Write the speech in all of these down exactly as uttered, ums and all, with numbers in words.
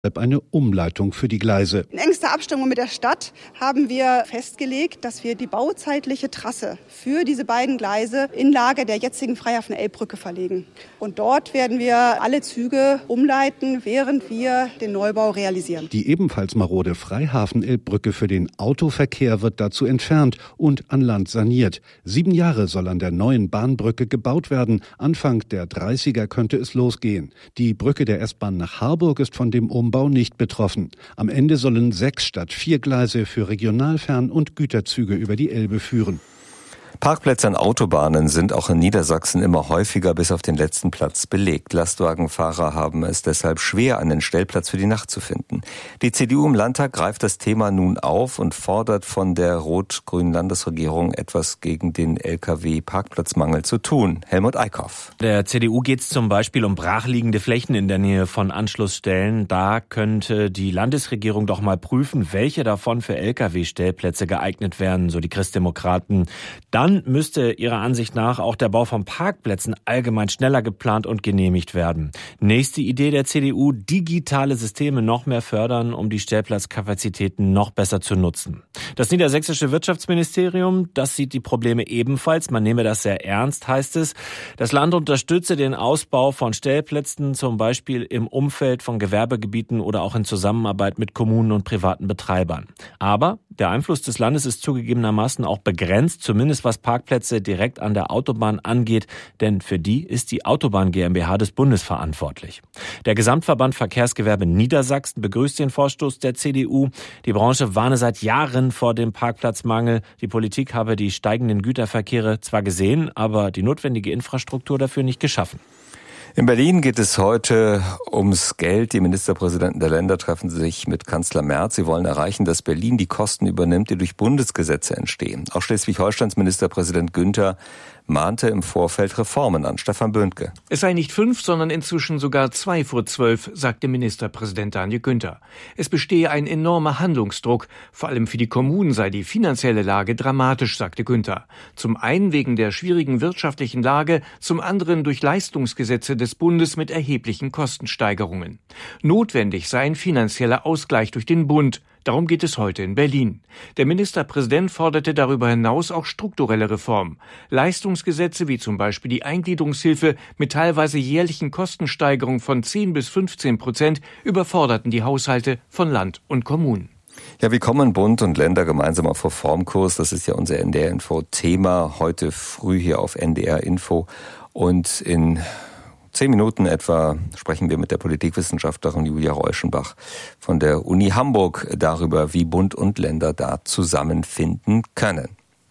eine Umleitung für die Gleise. In engster Abstimmung mit der Stadt haben wir festgelegt, dass wir die bauzeitliche Trasse für diese beiden Gleise in Lage der jetzigen Freihafen-Elbbrücke verlegen. Und dort werden wir alle Züge umleiten, während wir den Neubau realisieren. Die ebenfalls marode Freihafen-Elbbrücke für den Autoverkehr wird dazu entfernt und an Land saniert. Sieben Jahre soll an der neuen Bahnbrücke gebaut werden. Anfang der dreißiger könnte es losgehen. Die Brücke der S-Bahn nach Harburg ist von dem Umbau nicht betroffen. Am Ende sollen sechs statt vier Gleise für Regionalfern- und Güterzüge über die Elbe führen. Parkplätze an Autobahnen sind auch in Niedersachsen immer häufiger bis auf den letzten Platz belegt. Lastwagenfahrer haben es deshalb schwer, einen Stellplatz für die Nacht zu finden. Die C D U im Landtag greift das Thema nun auf und fordert von der rot-grünen Landesregierung, etwas gegen den L K W-Parkplatzmangel zu tun. Helmut Eickhoff. Der C D U geht es zum Beispiel um brachliegende Flächen in der Nähe von Anschlussstellen. Da könnte die Landesregierung doch mal prüfen, welche davon für L K W-Stellplätze geeignet wären, so die Christdemokraten. Dann müsste ihrer Ansicht nach auch der Bau von Parkplätzen allgemein schneller geplant und genehmigt werden. Nächste Idee der C D U, digitale Systeme noch mehr fördern, um die Stellplatzkapazitäten noch besser zu nutzen. Das niedersächsische Wirtschaftsministerium, das sieht die Probleme ebenfalls. Man nehme das sehr ernst, heißt es. Das Land unterstütze den Ausbau von Stellplätzen, zum Beispiel im Umfeld von Gewerbegebieten oder auch in Zusammenarbeit mit Kommunen und privaten Betreibern. Aber der Einfluss des Landes ist zugegebenermaßen auch begrenzt, zumindest was Parkplätze direkt an der Autobahn angeht, denn für die ist die Autobahn GmbH des Bundes verantwortlich. Der Gesamtverband Verkehrsgewerbe Niedersachsen begrüßt den Vorstoß der C D U. Die Branche warne seit Jahren vor dem Parkplatzmangel. Die Politik habe die steigenden Güterverkehre zwar gesehen, aber die notwendige Infrastruktur dafür nicht geschaffen. In Berlin geht es heute ums Geld. Die Ministerpräsidenten der Länder treffen sich mit Kanzler Merz. Sie wollen erreichen, dass Berlin die Kosten übernimmt, die durch Bundesgesetze entstehen. Auch Schleswig-Holsteins Ministerpräsident Günther mahnte im Vorfeld Reformen an. Stefan Böhnke. Es sei nicht fünf, sondern inzwischen sogar zwei vor zwölf, sagte Ministerpräsident Daniel Günther. Es bestehe ein enormer Handlungsdruck. Vor allem für die Kommunen sei die finanzielle Lage dramatisch, sagte Günther. Zum einen wegen der schwierigen wirtschaftlichen Lage, zum anderen durch Leistungsgesetze des Bundes mit erheblichen Kostensteigerungen. Notwendig sei ein finanzieller Ausgleich durch den Bund. Darum geht es heute in Berlin. Der Ministerpräsident forderte darüber hinaus auch strukturelle Reformen. Leistungsgesetze wie zum Beispiel die Eingliederungshilfe mit teilweise jährlichen Kostensteigerungen von zehn bis fünfzehn Prozent überforderten die Haushalte von Land und Kommunen. Ja, wie kommen Bund und Länder gemeinsam auf Reformkurs? Das ist ja unser N D R-Info-Thema heute früh hier auf N D R Info. Und in Zehn Minuten etwa sprechen wir mit der Politikwissenschaftlerin Julia Reuschenbach von der Uni Hamburg darüber, wie Bund und Länder da zusammenfinden können.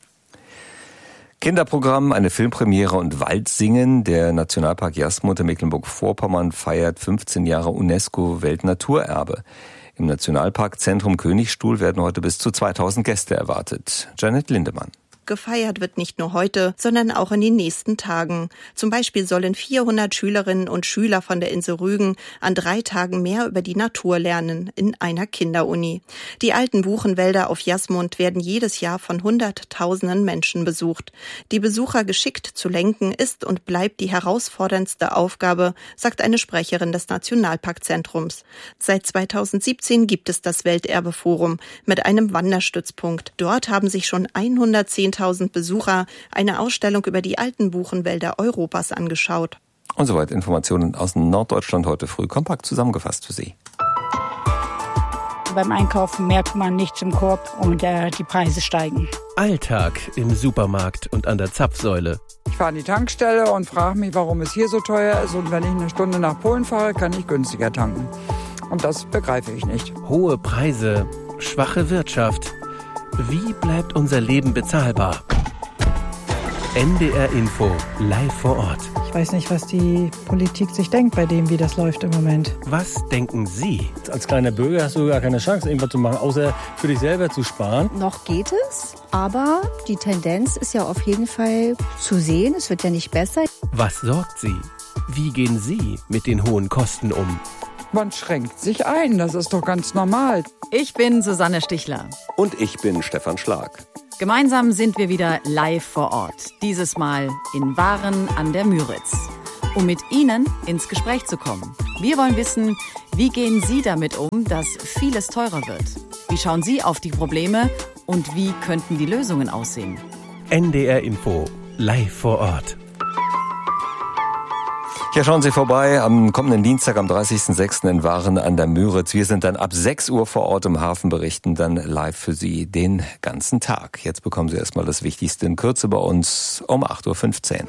Kinderprogramm, eine Filmpremiere und Waldsingen. Der Nationalpark Jasmund in Mecklenburg-Vorpommern feiert fünfzehn Jahre UNESCO-Weltnaturerbe. Im Nationalparkzentrum Königstuhl werden heute bis zu zweitausend Gäste erwartet. Janet Lindemann. Gefeiert wird nicht nur heute, sondern auch in den nächsten Tagen. Zum Beispiel sollen vierhundert Schülerinnen und Schüler von der Insel Rügen an drei Tagen mehr über die Natur lernen in einer Kinderuni. Die alten Buchenwälder auf Jasmund werden jedes Jahr von Hunderttausenden Menschen besucht. Die Besucher geschickt zu lenken ist und bleibt die herausforderndste Aufgabe, sagt eine Sprecherin des Nationalparkzentrums. Seit zweitausendsiebzehn gibt es das Welterbeforum mit einem Wanderstützpunkt. Dort haben sich schon hundertzehntausend Besucher eine Ausstellung über die alten Buchenwälder Europas angeschaut. Und soweit Informationen aus Norddeutschland heute früh kompakt zusammengefasst für Sie. Beim Einkaufen merkt man nichts im Korb und äh, die Preise steigen. Alltag im Supermarkt und an der Zapfsäule. Ich fahre an die Tankstelle und frage mich, warum es hier so teuer ist. Und wenn ich eine Stunde nach Polen fahre, kann ich günstiger tanken. Und das begreife ich nicht. Hohe Preise, schwache Wirtschaft. Wie bleibt unser Leben bezahlbar? N D R Info, live vor Ort. Ich weiß nicht, was die Politik sich denkt bei dem, wie das läuft im Moment. Was denken Sie? Als kleiner Bürger hast du gar keine Chance, irgendwas zu machen, außer für dich selber zu sparen. Noch geht es, aber die Tendenz ist ja auf jeden Fall zu sehen. Es wird ja nicht besser. Was sorgt Sie? Wie gehen Sie mit den hohen Kosten um? Man schränkt sich ein, das ist doch ganz normal. Ich bin Susanne Stichler. Und ich bin Stefan Schlag. Gemeinsam sind wir wieder live vor Ort. Dieses Mal in Waren an der Müritz. Um mit Ihnen ins Gespräch zu kommen. Wir wollen wissen, wie gehen Sie damit um, dass vieles teurer wird? Wie schauen Sie auf die Probleme und wie könnten die Lösungen aussehen? N D R Info, live vor Ort. Ja, schauen Sie vorbei am kommenden Dienstag, am dreißigsten sechsten in Waren an der Müritz. Wir sind dann ab sechs Uhr vor Ort im Hafen, berichten dann live für Sie den ganzen Tag. Jetzt bekommen Sie erstmal das Wichtigste in Kürze bei uns um acht Uhr fünfzehn.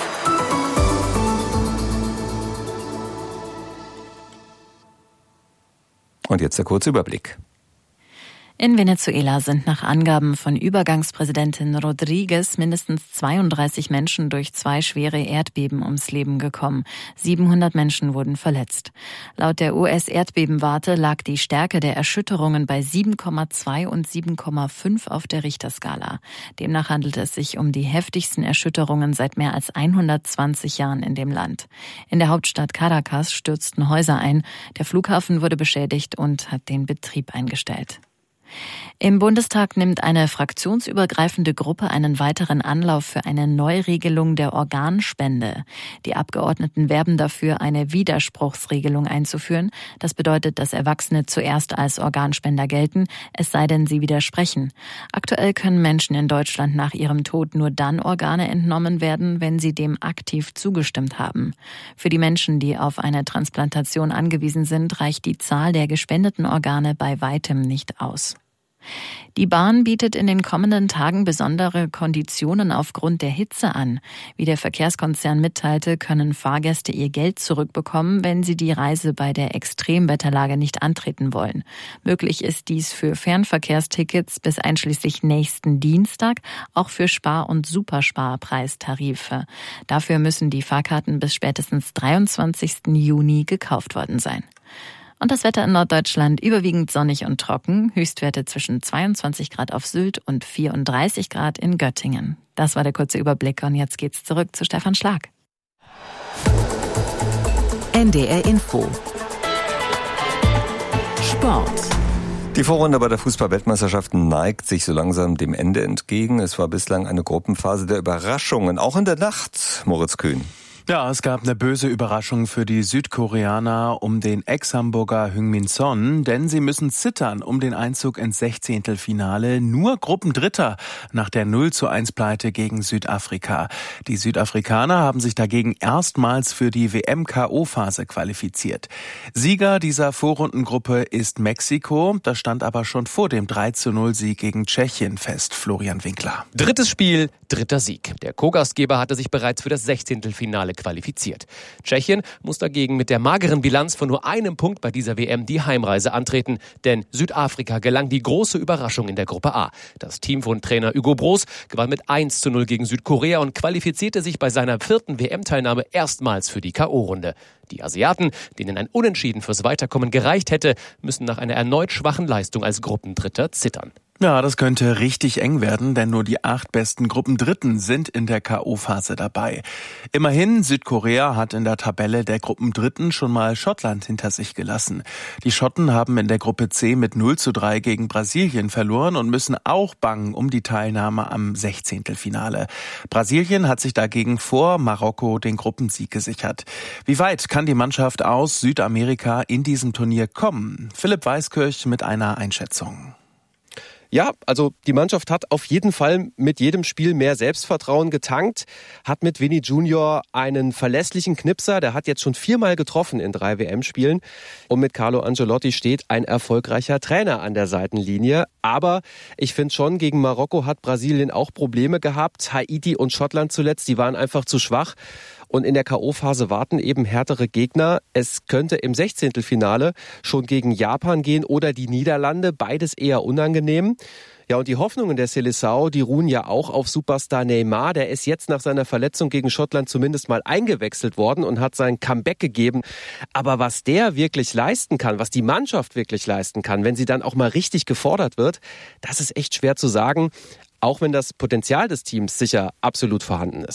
Und jetzt der kurze Überblick. In Venezuela sind nach Angaben von Übergangspräsidentin Rodriguez mindestens zweiunddreißig Menschen durch zwei schwere Erdbeben ums Leben gekommen. siebenhundert Menschen wurden verletzt. Laut der U S-Erdbebenwarte lag die Stärke der Erschütterungen bei sieben Komma zwei und sieben Komma fünf auf der Richterskala. Demnach handelt es sich um die heftigsten Erschütterungen seit mehr als hundertzwanzig Jahren in dem Land. In der Hauptstadt Caracas stürzten Häuser ein, der Flughafen wurde beschädigt und hat den Betrieb eingestellt. Im Bundestag nimmt eine fraktionsübergreifende Gruppe einen weiteren Anlauf für eine Neuregelung der Organspende. Die Abgeordneten werben dafür, eine Widerspruchsregelung einzuführen. Das bedeutet, dass Erwachsene zuerst als Organspender gelten, es sei denn, sie widersprechen. Aktuell können Menschen in Deutschland nach ihrem Tod nur dann Organe entnommen werden, wenn sie dem aktiv zugestimmt haben. Für die Menschen, die auf eine Transplantation angewiesen sind, reicht die Zahl der gespendeten Organe bei weitem nicht aus. Die Bahn bietet in den kommenden Tagen besondere Konditionen aufgrund der Hitze an. Wie der Verkehrskonzern mitteilte, können Fahrgäste ihr Geld zurückbekommen, wenn sie die Reise bei der Extremwetterlage nicht antreten wollen. Möglich ist dies für Fernverkehrstickets bis einschließlich nächsten Dienstag, auch für Spar- und Supersparpreistarife. Dafür müssen die Fahrkarten bis spätestens dreiundzwanzigsten Juni gekauft worden sein. Und das Wetter in Norddeutschland überwiegend sonnig und trocken. Höchstwerte zwischen zweiundzwanzig Grad auf Sylt und vierunddreißig Grad in Göttingen. Das war der kurze Überblick und jetzt geht's zurück zu Stefan Schlag. N D R Info. Sport. Die Vorrunde bei der Fußball-Weltmeisterschaft neigt sich so langsam dem Ende entgegen. Es war bislang eine Gruppenphase der Überraschungen, auch in der Nacht, Moritz Kühn. Ja, es gab eine böse Überraschung für die Südkoreaner um den Ex-Hamburger Heung-min Son, denn sie müssen zittern um den Einzug ins Sechzehntelfinale. Nur Gruppendritter nach der null zu eins Pleite gegen Südafrika. Die Südafrikaner haben sich dagegen erstmals für die W M-K O-Phase qualifiziert. Sieger dieser Vorrundengruppe ist Mexiko. Das stand aber schon vor dem drei zu null Sieg gegen Tschechien fest. Florian Winkler. Drittes Spiel, dritter Sieg. Der Co-Gastgeber hatte sich bereits für das Sechzehntelfinale qualifiziert. Tschechien muss dagegen mit der mageren Bilanz von nur einem Punkt bei dieser W M die Heimreise antreten, denn Südafrika gelang die große Überraschung in der Gruppe A. Das Team von Trainer Hugo Broos gewann mit eins zu null gegen Südkorea und qualifizierte sich bei seiner vierten W M-Teilnahme erstmals für die K O-Runde. Die Asiaten, denen ein Unentschieden fürs Weiterkommen gereicht hätte, müssen nach einer erneut schwachen Leistung als Gruppendritter zittern. Ja, das könnte richtig eng werden, denn nur die acht besten Gruppendritten sind in der K O-Phase dabei. Immerhin, Südkorea hat in der Tabelle der Gruppendritten schon mal Schottland hinter sich gelassen. Die Schotten haben in der Gruppe C mit null zu drei gegen Brasilien verloren und müssen auch bangen um die Teilnahme am Sechzehntelfinale. Brasilien hat sich dagegen vor Marokko den Gruppensieg gesichert. Wie weit kann die Mannschaft aus Südamerika in diesem Turnier kommen? Philipp Weiskirch mit einer Einschätzung. Ja, also die Mannschaft hat auf jeden Fall mit jedem Spiel mehr Selbstvertrauen getankt, hat mit Vinny Junior einen verlässlichen Knipser, der hat jetzt schon viermal getroffen in drei W M-Spielen und mit Carlo Ancelotti steht ein erfolgreicher Trainer an der Seitenlinie. Aber ich finde schon, gegen Marokko hat Brasilien auch Probleme gehabt, Haiti und Schottland zuletzt, die waren einfach zu schwach. Und in der K O-Phase warten eben härtere Gegner. Es könnte im Sechzehntelfinale schon gegen Japan gehen oder die Niederlande. Beides eher unangenehm. Ja, und die Hoffnungen der Seleção, die ruhen ja auch auf Superstar Neymar. Der ist jetzt nach seiner Verletzung gegen Schottland zumindest mal eingewechselt worden und hat sein Comeback gegeben. Aber was der wirklich leisten kann, was die Mannschaft wirklich leisten kann, wenn sie dann auch mal richtig gefordert wird, das ist echt schwer zu sagen. Auch wenn das Potenzial des Teams sicher absolut vorhanden ist.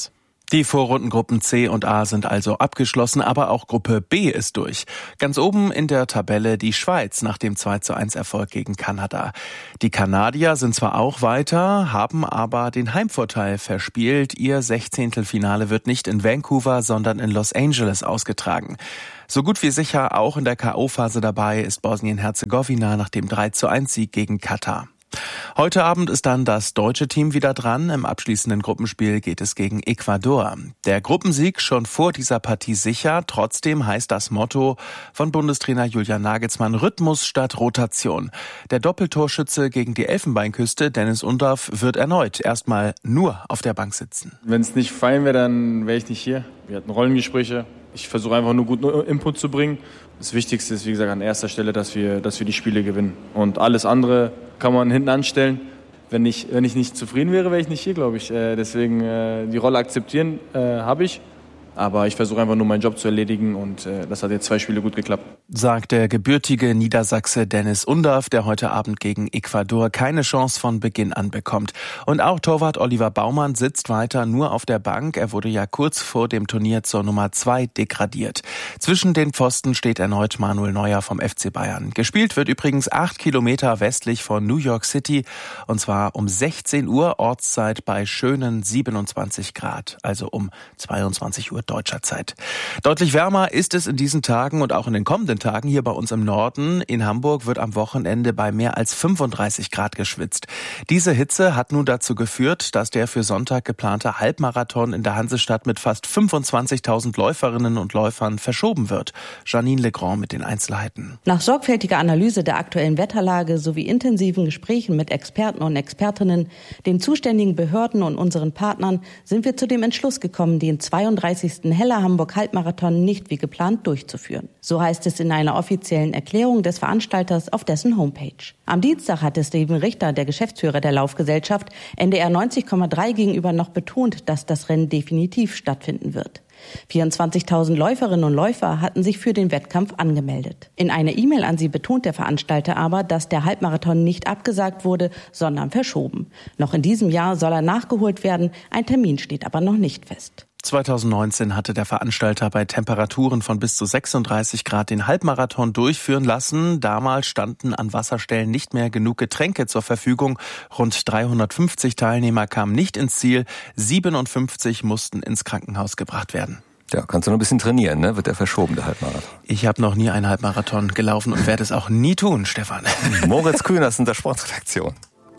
Die Vorrundengruppen C und A sind also abgeschlossen, aber auch Gruppe B ist durch. Ganz oben in der Tabelle die Schweiz nach dem zwei zu eins Erfolg gegen Kanada. Die Kanadier sind zwar auch weiter, haben aber den Heimvorteil verspielt. Ihr Sechzehntelfinale wird nicht in Vancouver, sondern in Los Angeles ausgetragen. So gut wie sicher auch in der K O-Phase dabei ist Bosnien-Herzegowina nach dem drei zu eins Sieg gegen Katar. Heute Abend ist dann das deutsche Team wieder dran. Im abschließenden Gruppenspiel geht es gegen Ecuador. Der Gruppensieg schon vor dieser Partie sicher. Trotzdem heißt das Motto von Bundestrainer Julian Nagelsmann Rhythmus statt Rotation. Der Doppeltorschütze gegen die Elfenbeinküste, Dennis Undaff, wird erneut erstmal nur auf der Bank sitzen. Wenn es nicht fein wäre, dann wäre ich nicht hier. Wir hatten Rollengespräche. Ich versuche einfach nur guten Input zu bringen. Das Wichtigste ist, wie gesagt, an erster Stelle, dass wir, dass wir die Spiele gewinnen. Und alles andere kann man hinten anstellen. Wenn ich, wenn ich nicht zufrieden wäre, wäre ich nicht hier, glaube ich. Äh, deswegen äh, die Rolle akzeptieren äh, habe ich. Aber ich versuche einfach nur meinen Job zu erledigen und äh, das hat jetzt zwei Spiele gut geklappt. Sagt der gebürtige Niedersachse Dennis Undaff, der heute Abend gegen Ecuador keine Chance von Beginn an bekommt. Und auch Torwart Oliver Baumann sitzt weiter nur auf der Bank. Er wurde ja kurz vor dem Turnier zur Nummer zwei degradiert. Zwischen den Pfosten steht erneut Manuel Neuer vom F C Bayern. Gespielt wird übrigens acht Kilometer westlich von New York City und zwar um sechzehn Uhr Ortszeit bei schönen siebenundzwanzig Grad, also um zweiundzwanzig Uhr deutscher Zeit. Deutlich wärmer ist es in diesen Tagen und auch in den kommenden Tagen hier bei uns im Norden. In Hamburg wird am Wochenende bei mehr als fünfunddreißig Grad geschwitzt. Diese Hitze hat nun dazu geführt, dass der für Sonntag geplante Halbmarathon in der Hansestadt mit fast fünfundzwanzigtausend Läuferinnen und Läufern verschoben wird. Janine Legrand mit den Einzelheiten. Nach sorgfältiger Analyse der aktuellen Wetterlage sowie intensiven Gesprächen mit Experten und Expertinnen, den zuständigen Behörden und unseren Partnern sind wir zu dem Entschluss gekommen, den zweiunddreißigsten Heller Hamburg Halbmarathon nicht wie geplant durchzuführen. So heißt es in einer offiziellen Erklärung des Veranstalters auf dessen Homepage. Am Dienstag hatte Steven Richter, der Geschäftsführer der Laufgesellschaft, N D R neunzig Komma drei gegenüber noch betont, dass das Rennen definitiv stattfinden wird. vierundzwanzigtausend Läuferinnen und Läufer hatten sich für den Wettkampf angemeldet. In einer E-Mail an sie betont der Veranstalter aber, dass der Halbmarathon nicht abgesagt wurde, sondern verschoben. Noch in diesem Jahr soll er nachgeholt werden, ein Termin steht aber noch nicht fest. zweitausendneunzehn hatte der Veranstalter bei Temperaturen von bis zu sechsunddreißig Grad den Halbmarathon durchführen lassen. Damals standen an Wasserstellen nicht mehr genug Getränke zur Verfügung. Rund dreihundertfünfzig Teilnehmer kamen nicht ins Ziel. siebenundfünfzig mussten ins Krankenhaus gebracht werden. Ja, kannst du noch ein bisschen trainieren, ne? Wird der verschoben, der Halbmarathon? Ich habe noch nie einen Halbmarathon gelaufen und werde es auch nie tun, Stefan. Moritz Kühners in der Sportredaktion.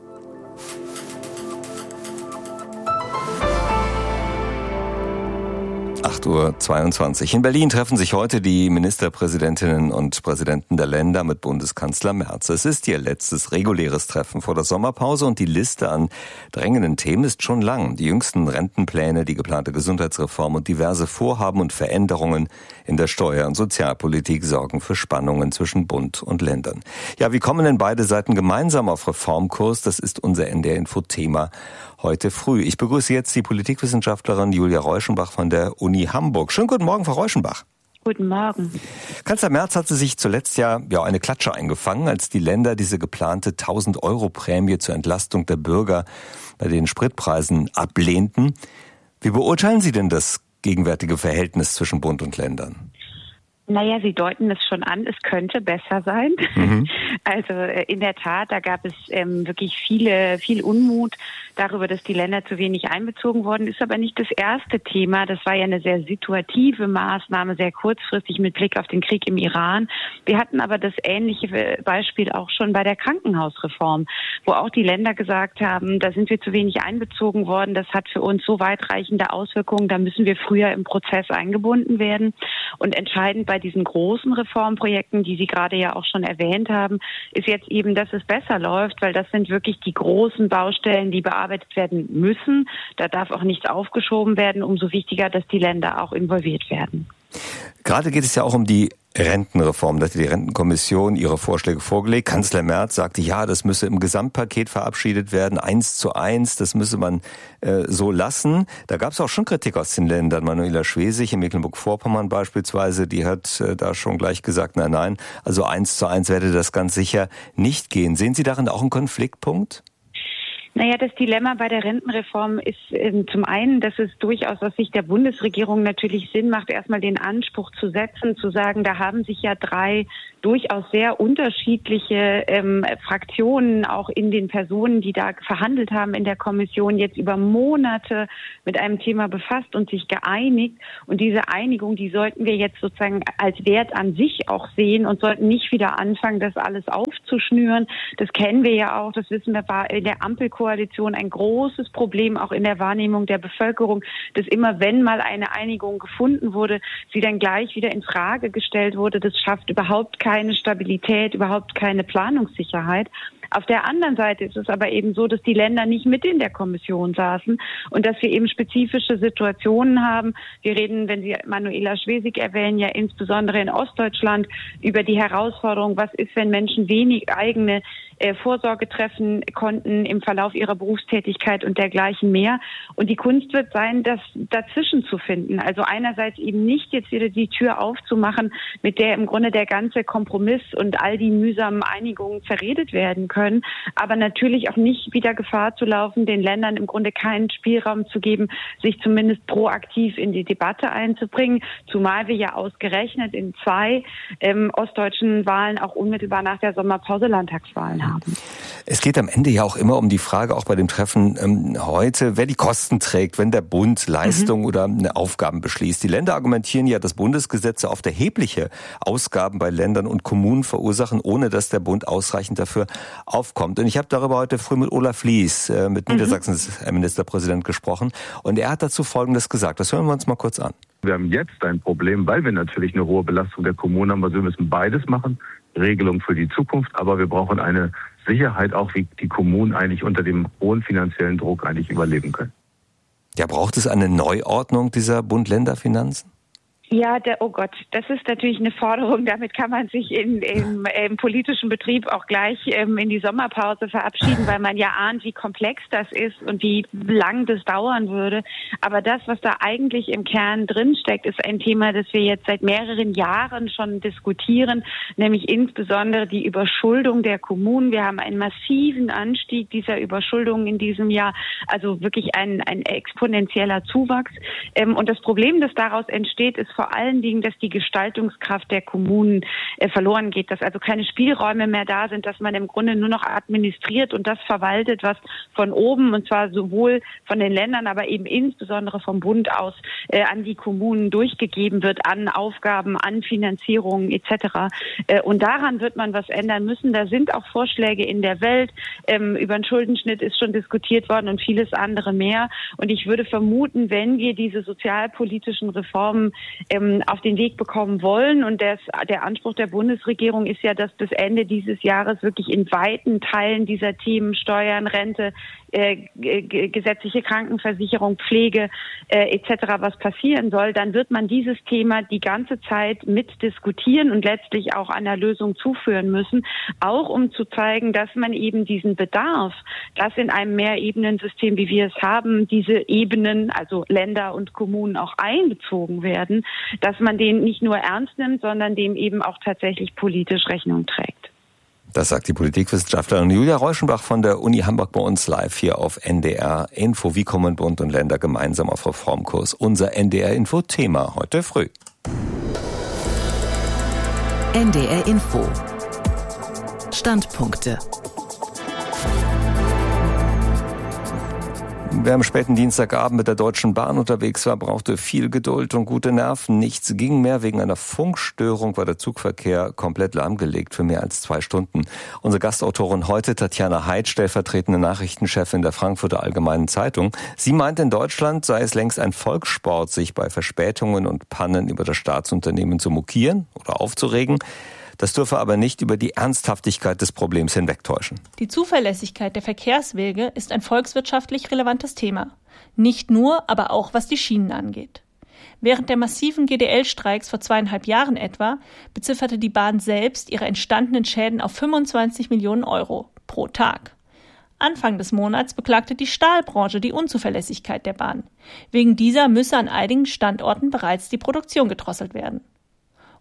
acht Uhr zweiundzwanzig. In Berlin treffen sich heute die Ministerpräsidentinnen und Präsidenten der Länder mit Bundeskanzler Merz. Es ist ihr letztes reguläres Treffen vor der Sommerpause und die Liste an drängenden Themen ist schon lang. Die jüngsten Rentenpläne, die geplante Gesundheitsreform und diverse Vorhaben und Veränderungen in der Steuer- und Sozialpolitik sorgen für Spannungen zwischen Bund und Ländern. Ja, wie kommen denn beide Seiten gemeinsam auf Reformkurs? Das ist unser N D R-Info-Thema heute früh. Ich begrüße jetzt die Politikwissenschaftlerin Julia Reuschenbach von der Uni Hamburg. Schönen guten Morgen, Frau Reuschenbach. Guten Morgen. Kanzler Merz hatte sich zuletzt ja, ja eine Klatsche eingefangen, als die Länder diese geplante tausend-Euro-Prämie zur Entlastung der Bürger bei den Spritpreisen ablehnten. Wie beurteilen Sie denn das gegenwärtige Verhältnis zwischen Bund und Ländern? Naja, Sie deuten es schon an, es könnte besser sein. Mhm. Also in der Tat, da gab es ähm, wirklich viele, viel Unmut darüber, dass die Länder zu wenig einbezogen wurden. Ist aber nicht das erste Thema. Das war ja eine sehr situative Maßnahme, sehr kurzfristig mit Blick auf den Krieg im Iran. Wir hatten aber das ähnliche Beispiel auch schon bei der Krankenhausreform, wo auch die Länder gesagt haben, da sind wir zu wenig einbezogen worden. Das hat für uns so weitreichende Auswirkungen, da müssen wir früher im Prozess eingebunden werden. Und entscheidend bei diesen großen Reformprojekten, die Sie gerade ja auch schon erwähnt haben, ist jetzt eben, dass es besser läuft, weil das sind wirklich die großen Baustellen, die bearbeitet werden müssen. Da darf auch nichts aufgeschoben werden. Umso wichtiger, dass die Länder auch involviert werden. Gerade geht es ja auch um die Rentenreform. Da hat die Rentenkommission ihre Vorschläge vorgelegt. Kanzler Merz sagte, ja, das müsse im Gesamtpaket verabschiedet werden, eins zu eins, das müsse man äh, so lassen. Da gab es auch schon Kritik aus den Ländern. Manuela Schwesig in Mecklenburg-Vorpommern beispielsweise, die hat äh, da schon gleich gesagt, nein, nein, also eins zu eins werde das ganz sicher nicht gehen. Sehen Sie darin auch einen Konfliktpunkt? Naja, das Dilemma bei der Rentenreform ist äh, zum einen, dass es durchaus aus Sicht der Bundesregierung natürlich Sinn macht, erstmal den Anspruch zu setzen, zu sagen, da haben sich ja drei durchaus sehr unterschiedliche ähm, Fraktionen, auch in den Personen, die da verhandelt haben in der Kommission, jetzt über Monate mit einem Thema befasst und sich geeinigt. Und diese Einigung, die sollten wir jetzt sozusagen als Wert an sich auch sehen und sollten nicht wieder anfangen, das alles aufzuschnüren. Das kennen wir ja auch, das wissen wir, war in der Ampelkoalition ein großes Problem, auch in der Wahrnehmung der Bevölkerung, dass immer, wenn mal eine Einigung gefunden wurde, sie dann gleich wieder in Frage gestellt wurde. Das schafft überhaupt keine Stabilität, überhaupt keine Planungssicherheit. Auf der anderen Seite ist es aber eben so, dass die Länder nicht mit in der Kommission saßen und dass wir eben spezifische Situationen haben. Wir reden, wenn Sie Manuela Schwesig erwähnen, ja insbesondere in Ostdeutschland über die Herausforderung, was ist, wenn Menschen wenig eigene äh, Vorsorge treffen konnten im Verlauf ihrer Berufstätigkeit und dergleichen mehr. Und die Kunst wird sein, das dazwischen zu finden. Also einerseits eben nicht jetzt wieder die Tür aufzumachen, mit der im Grunde der ganze Kompromiss und all die mühsamen Einigungen verredet werden können. Können, aber natürlich auch nicht wieder Gefahr zu laufen, den Ländern im Grunde keinen Spielraum zu geben, sich zumindest proaktiv in die Debatte einzubringen, zumal wir ja ausgerechnet in zwei ähm, ostdeutschen Wahlen auch unmittelbar nach der Sommerpause Landtagswahlen haben. Es geht am Ende ja auch immer um die Frage, auch bei dem Treffen ähm, heute, wer die Kosten trägt, wenn der Bund Leistungen mhm. oder Aufgaben beschließt. Die Länder argumentieren ja, dass Bundesgesetze oft erhebliche Ausgaben bei Ländern und Kommunen verursachen, ohne dass der Bund ausreichend dafür aufkommt. Und ich habe darüber heute früh mit Olaf Lies, äh, mit mhm. Niedersachsens Ministerpräsident, gesprochen. Und er hat dazu Folgendes gesagt. Das hören wir uns mal kurz an. Wir haben jetzt ein Problem, weil wir natürlich eine hohe Belastung der Kommunen haben. Also wir müssen beides machen. Regelung für die Zukunft. Aber wir brauchen eine Sicherheit auch, wie die Kommunen eigentlich unter dem hohen finanziellen Druck eigentlich überleben können. Ja, braucht es eine Neuordnung dieser Bund-Länder-Finanzen? Ja, der, oh Gott, das ist natürlich eine Forderung. Damit kann man sich in, im, im politischen Betrieb auch gleich ähm, in die Sommerpause verabschieden, weil man ja ahnt, wie komplex das ist und wie lang das dauern würde. Aber das, was da eigentlich im Kern drinsteckt, ist ein Thema, das wir jetzt seit mehreren Jahren schon diskutieren, nämlich insbesondere die Überschuldung der Kommunen. Wir haben einen massiven Anstieg dieser Überschuldung in diesem Jahr, also wirklich ein, ein exponentieller Zuwachs. Ähm, und das Problem, das daraus entsteht, ist vor allen Dingen, dass die Gestaltungskraft der Kommunen äh, verloren geht, dass also keine Spielräume mehr da sind, dass man im Grunde nur noch administriert und das verwaltet, was von oben, und zwar sowohl von den Ländern, aber eben insbesondere vom Bund aus äh, an die Kommunen durchgegeben wird, an Aufgaben, an Finanzierungen et cetera. Äh, und daran wird man was ändern müssen. Da sind auch Vorschläge in der Welt. Ähm, über einen Schuldenschnitt ist schon diskutiert worden und vieles andere mehr. Und ich würde vermuten, wenn wir diese sozialpolitischen Reformen ähm, auf den Weg bekommen wollen. Und das, der Anspruch der Bundesregierung ist ja, dass bis Ende dieses Jahres wirklich in weiten Teilen dieser Themen Steuern, Rente, äh, g- gesetzliche Krankenversicherung, Pflege äh, et cetera was passieren soll, dann wird man dieses Thema die ganze Zeit mitdiskutieren und letztlich auch einer Lösung zuführen müssen, auch um zu zeigen, dass man eben diesen Bedarf, dass in einem Mehrebenensystem, wie wir es haben, diese Ebenen, also Länder und Kommunen auch einbezogen werden, dass man den nicht nur ernst nimmt, sondern dem eben auch tatsächlich politisch Rechnung trägt. Das sagt die Politikwissenschaftlerin Julia Reuschenbach von der Uni Hamburg bei uns live hier auf N D R Info. Wie kommen Bund und Länder gemeinsam auf Reformkurs? Unser N D R Info Thema heute früh. N D R Info. Standpunkte. Wer am späten Dienstagabend mit der Deutschen Bahn unterwegs war, brauchte viel Geduld und gute Nerven. Nichts ging mehr. Wegen einer Funkstörung war der Zugverkehr komplett lahmgelegt für mehr als zwei Stunden. Unsere Gastautorin heute, Tatjana Heid, stellvertretende Nachrichtenchefin der Frankfurter Allgemeinen Zeitung. Sie meint, in Deutschland sei es längst ein Volkssport, sich bei Verspätungen und Pannen über das Staatsunternehmen zu mokieren oder aufzuregen. Das dürfe aber nicht über die Ernsthaftigkeit des Problems hinwegtäuschen. Die Zuverlässigkeit der Verkehrswege ist ein volkswirtschaftlich relevantes Thema. Nicht nur, aber auch was die Schienen angeht. Während der massiven G D L-Streiks vor zweieinhalb Jahren etwa bezifferte die Bahn selbst ihre entstandenen Schäden auf fünfundzwanzig Millionen Euro pro Tag. Anfang des Monats beklagte die Stahlbranche die Unzuverlässigkeit der Bahn. Wegen dieser müsse an einigen Standorten bereits die Produktion gedrosselt werden.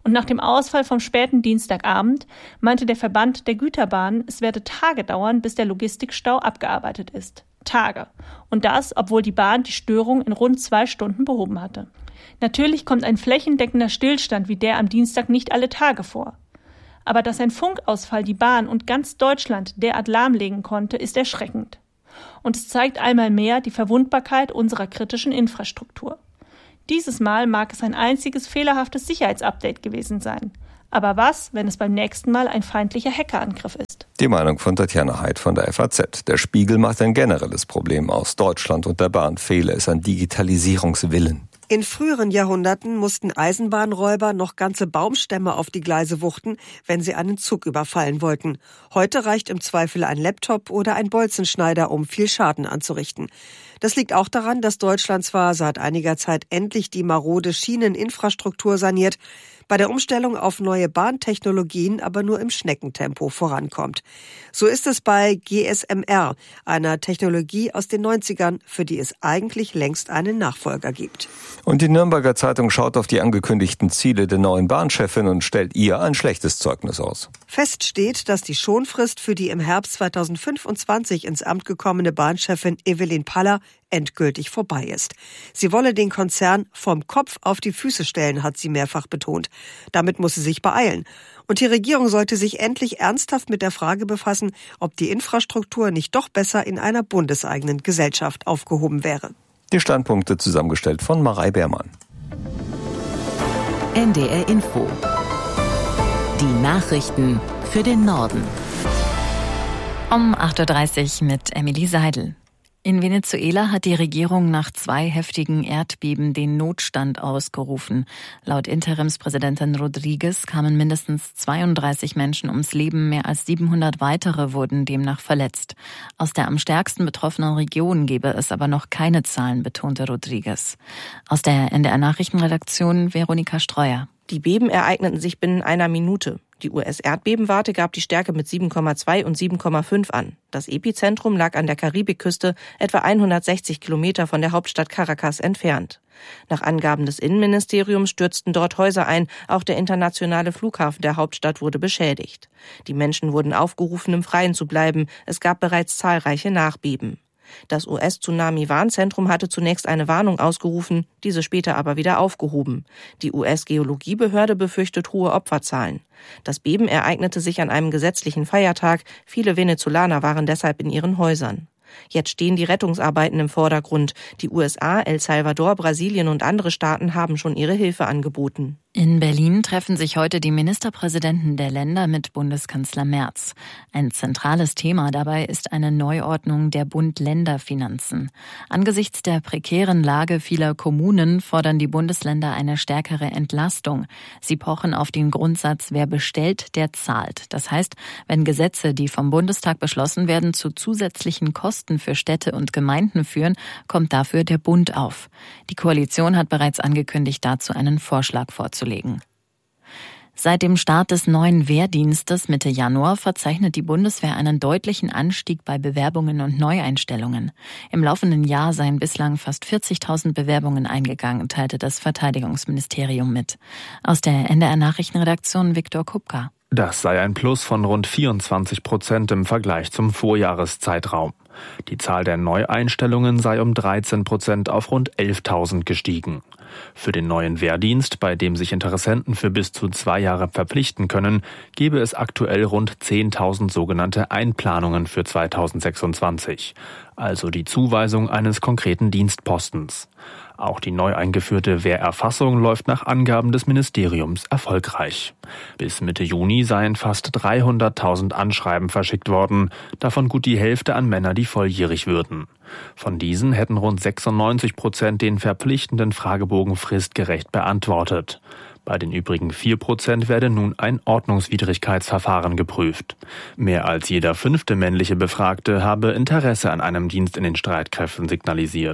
Und nach dem Ausfall vom späten Dienstagabend meinte der Verband der Güterbahnen, es werde Tage dauern, bis der Logistikstau abgearbeitet ist. Tage. Und das, obwohl die Bahn die Störung in rund zwei Stunden behoben hatte. Natürlich kommt ein flächendeckender Stillstand wie der am Dienstag nicht alle Tage vor. Aber dass ein Funkausfall die Bahn und ganz Deutschland derart lahmlegen konnte, ist erschreckend. Und es zeigt einmal mehr die Verwundbarkeit unserer kritischen Infrastruktur. Dieses Mal mag es ein einziges fehlerhaftes Sicherheitsupdate gewesen sein. Aber was, wenn es beim nächsten Mal ein feindlicher Hackerangriff ist? Die Meinung von Tatjana Heid von der F A Z. Der Spiegel macht ein generelles Problem aus. Deutschland und der Bahn fehle es an Digitalisierungswillen. In früheren Jahrhunderten mussten Eisenbahnräuber noch ganze Baumstämme auf die Gleise wuchten, wenn sie einen Zug überfallen wollten. Heute reicht im Zweifel ein Laptop oder ein Bolzenschneider, um viel Schaden anzurichten. Das liegt auch daran, dass Deutschland zwar seit einiger Zeit endlich die marode Schieneninfrastruktur saniert, bei der Umstellung auf neue Bahntechnologien aber nur im Schneckentempo vorankommt. So ist es bei G S M R, einer Technologie aus den neunzigern, für die es eigentlich längst einen Nachfolger gibt. Und die Nürnberger Zeitung schaut auf die angekündigten Ziele der neuen Bahnchefin und stellt ihr ein schlechtes Zeugnis aus. Fest steht, dass die Schonfrist für die im Herbst zweitausendfünfundzwanzig ins Amt gekommene Bahnchefin Evelyn Paller endgültig vorbei ist. Sie wolle den Konzern vom Kopf auf die Füße stellen, hat sie mehrfach betont. Damit muss sie sich beeilen. Und die Regierung sollte sich endlich ernsthaft mit der Frage befassen, ob die Infrastruktur nicht doch besser in einer bundeseigenen Gesellschaft aufgehoben wäre. Die Standpunkte zusammengestellt von Marei Beermann. N D R Info. Die Nachrichten für den Norden. Um acht Uhr dreißig mit Emily Seidel. In Venezuela hat die Regierung nach zwei heftigen Erdbeben den Notstand ausgerufen. Laut Interimspräsidentin Rodriguez kamen mindestens zweiunddreißig Menschen ums Leben, mehr als siebenhundert weitere wurden demnach verletzt. Aus der am stärksten betroffenen Region gebe es aber noch keine Zahlen, betonte Rodriguez. Aus der N D R-Nachrichtenredaktion Veronika Streuer. Die Beben ereigneten sich binnen einer Minute. Die U S-Erdbebenwarte gab die Stärke mit sieben Komma zwei und sieben Komma fünf an. Das Epizentrum lag an der Karibikküste, etwa hundertsechzig Kilometer von der Hauptstadt Caracas entfernt. Nach Angaben des Innenministeriums stürzten dort Häuser ein, auch der internationale Flughafen der Hauptstadt wurde beschädigt. Die Menschen wurden aufgerufen, im Freien zu bleiben. Es gab bereits zahlreiche Nachbeben. Das U S-Tsunami-Warnzentrum hatte zunächst eine Warnung ausgerufen, diese später aber wieder aufgehoben. Die U S-Geologiebehörde befürchtet hohe Opferzahlen. Das Beben ereignete sich an einem gesetzlichen Feiertag. Viele Venezolaner waren deshalb in ihren Häusern. Jetzt stehen die Rettungsarbeiten im Vordergrund. Die U S A, El Salvador, Brasilien und andere Staaten haben schon ihre Hilfe angeboten. In Berlin treffen sich heute die Ministerpräsidenten der Länder mit Bundeskanzler Merz. Ein zentrales Thema dabei ist eine Neuordnung der Bund-Länder-Finanzen. Angesichts der prekären Lage vieler Kommunen fordern die Bundesländer eine stärkere Entlastung. Sie pochen auf den Grundsatz, wer bestellt, der zahlt. Das heißt, wenn Gesetze, die vom Bundestag beschlossen werden, zu zusätzlichen Kosten für Städte und Gemeinden führen, kommt dafür der Bund auf. Die Koalition hat bereits angekündigt, dazu einen Vorschlag vorzulegen. Seit dem Start des neuen Wehrdienstes Mitte Januar verzeichnet die Bundeswehr einen deutlichen Anstieg bei Bewerbungen und Neueinstellungen. Im laufenden Jahr seien bislang fast vierzigtausend Bewerbungen eingegangen, teilte das Verteidigungsministerium mit. Aus der N D R-Nachrichtenredaktion Viktor Kupka. Das sei ein Plus von rund vierundzwanzig Prozent im Vergleich zum Vorjahreszeitraum. Die Zahl der Neueinstellungen sei um dreizehn Prozent auf rund elftausend gestiegen. Für den neuen Wehrdienst, bei dem sich Interessenten für bis zu zwei Jahre verpflichten können, gebe es aktuell rund zehntausend sogenannte Einplanungen für zweitausendsechsundzwanzig, also die Zuweisung eines konkreten Dienstpostens. Auch die neu eingeführte Wehrerfassung läuft nach Angaben des Ministeriums erfolgreich. Bis Mitte Juni seien fast dreihunderttausend Anschreiben verschickt worden, davon gut die Hälfte an Männer, die volljährig würden. Von diesen hätten rund sechsundneunzig Prozent den verpflichtenden Fragebogen fristgerecht beantwortet. Bei den übrigen vier Prozent werde nun ein Ordnungswidrigkeitsverfahren geprüft. Mehr als jeder fünfte männliche Befragte habe Interesse an einem Dienst in den Streitkräften signalisiert.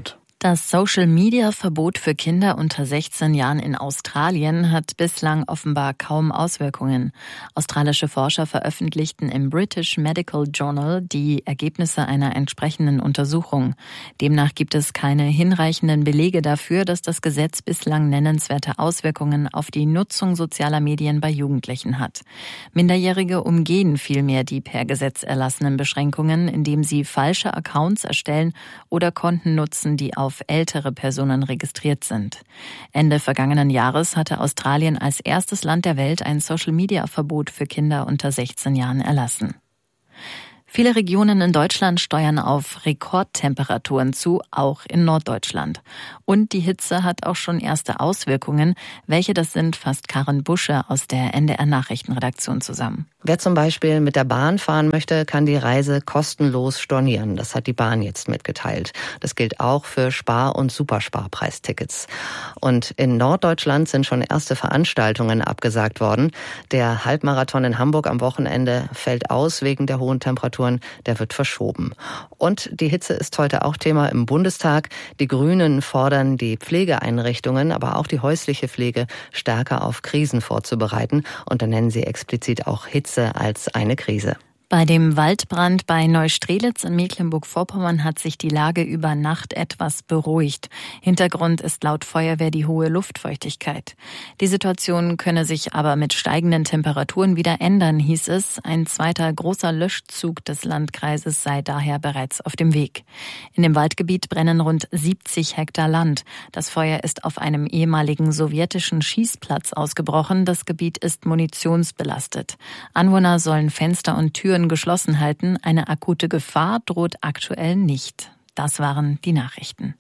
Das Social-Media-Verbot für Kinder unter sechzehn Jahren in Australien hat bislang offenbar kaum Auswirkungen. Australische Forscher veröffentlichten im British Medical Journal die Ergebnisse einer entsprechenden Untersuchung. Demnach gibt es keine hinreichenden Belege dafür, dass das Gesetz bislang nennenswerte Auswirkungen auf die Nutzung sozialer Medien bei Jugendlichen hat. Minderjährige umgehen vielmehr die per Gesetz erlassenen Beschränkungen, indem sie falsche Accounts erstellen oder Konten nutzen, die auf ältere Personen registriert sind. Ende vergangenen Jahres hatte Australien als erstes Land der Welt ein Social-Media-Verbot für Kinder unter sechzehn Jahren erlassen. Viele Regionen in Deutschland steuern auf Rekordtemperaturen zu, auch in Norddeutschland. Und die Hitze hat auch schon erste Auswirkungen. Welche das sind, fasst Karin Busche aus der N D R-Nachrichtenredaktion zusammen. Wer zum Beispiel mit der Bahn fahren möchte, kann die Reise kostenlos stornieren. Das hat die Bahn jetzt mitgeteilt. Das gilt auch für Spar- und Supersparpreistickets. Und in Norddeutschland sind schon erste Veranstaltungen abgesagt worden. Der Halbmarathon in Hamburg am Wochenende fällt aus wegen der hohen Temperaturen. Der wird verschoben. Und die Hitze ist heute auch Thema im Bundestag. Die Grünen fordern, die Pflegeeinrichtungen, aber auch die häusliche Pflege stärker auf Krisen vorzubereiten. Und da nennen sie explizit auch Hitze als eine Krise. Bei dem Waldbrand bei Neustrelitz in Mecklenburg-Vorpommern hat sich die Lage über Nacht etwas beruhigt. Hintergrund ist laut Feuerwehr die hohe Luftfeuchtigkeit. Die Situation könne sich aber mit steigenden Temperaturen wieder ändern, hieß es. Ein zweiter großer Löschzug des Landkreises sei daher bereits auf dem Weg. In dem Waldgebiet brennen rund siebzig Hektar Land. Das Feuer ist auf einem ehemaligen sowjetischen Schießplatz ausgebrochen. Das Gebiet ist munitionsbelastet. Anwohner sollen Fenster und Türen geschlossen halten. Eine akute Gefahr droht aktuell nicht. Das waren die Nachrichten.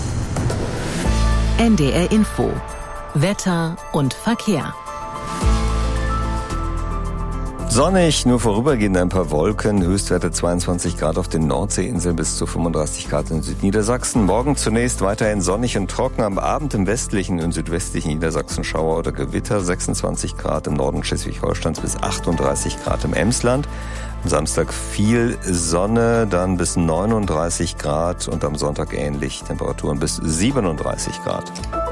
N D R Info. Wetter und Verkehr. Sonnig, nur vorübergehend ein paar Wolken, Höchstwerte zweiundzwanzig Grad auf den Nordseeinseln bis zu fünfunddreißig Grad in Südniedersachsen. Morgen zunächst weiterhin sonnig und trocken, am Abend im westlichen und südwestlichen Niedersachsen Schauer oder Gewitter, sechsundzwanzig Grad im Norden Schleswig-Holsteins bis achtunddreißig Grad im Emsland. Am Samstag viel Sonne, dann bis neununddreißig Grad und am Sonntag ähnlich, Temperaturen bis siebenunddreißig Grad.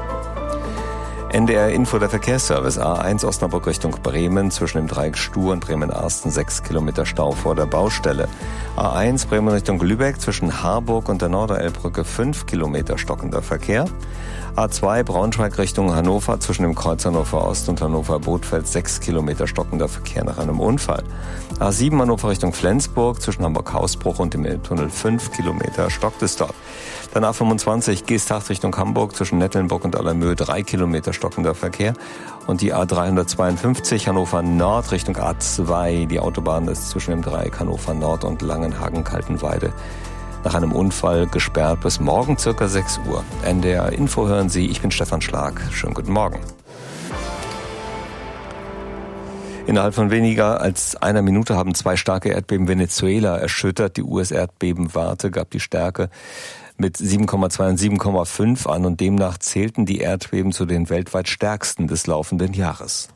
N D R Info, der Verkehrsservice. A eins Osnabrück Richtung Bremen, zwischen dem Dreieck Stuhr und Bremen-Arsten sechs Kilometer Stau vor der Baustelle. A eins Bremen Richtung Lübeck, zwischen Harburg und der Norderelbbrücke fünf Kilometer stockender Verkehr. A zwei Braunschweig Richtung Hannover, zwischen dem Kreuz Hannover Ost und Hannover Bothfeld sechs Kilometer stockender Verkehr nach einem Unfall. A sieben Hannover Richtung Flensburg, zwischen Hamburg-Hausbruch und dem Elbtunnel fünf Kilometer stockt es dort. Dann A fünfundzwanzig Geesthacht Richtung Hamburg, zwischen Nettelnburg und Allermöhe drei Kilometer stockender Verkehr. Und die A dreihundertzweiundfünfzig Hannover Nord Richtung A zwei. Die Autobahn ist zwischen dem Dreieck Hannover Nord und Langenhagen-Kaltenweide nach einem Unfall gesperrt bis morgen circa sechs Uhr. N D R Info hören Sie, ich bin Stefan Schlag. Schönen guten Morgen. Innerhalb von weniger als einer Minute haben zwei starke Erdbeben Venezuela erschüttert. Die U S-Erdbebenwarte gab die Stärke mit sieben Komma zwei und sieben Komma fünf an und demnach zählten die Erdbeben zu den weltweit stärksten des laufenden Jahres.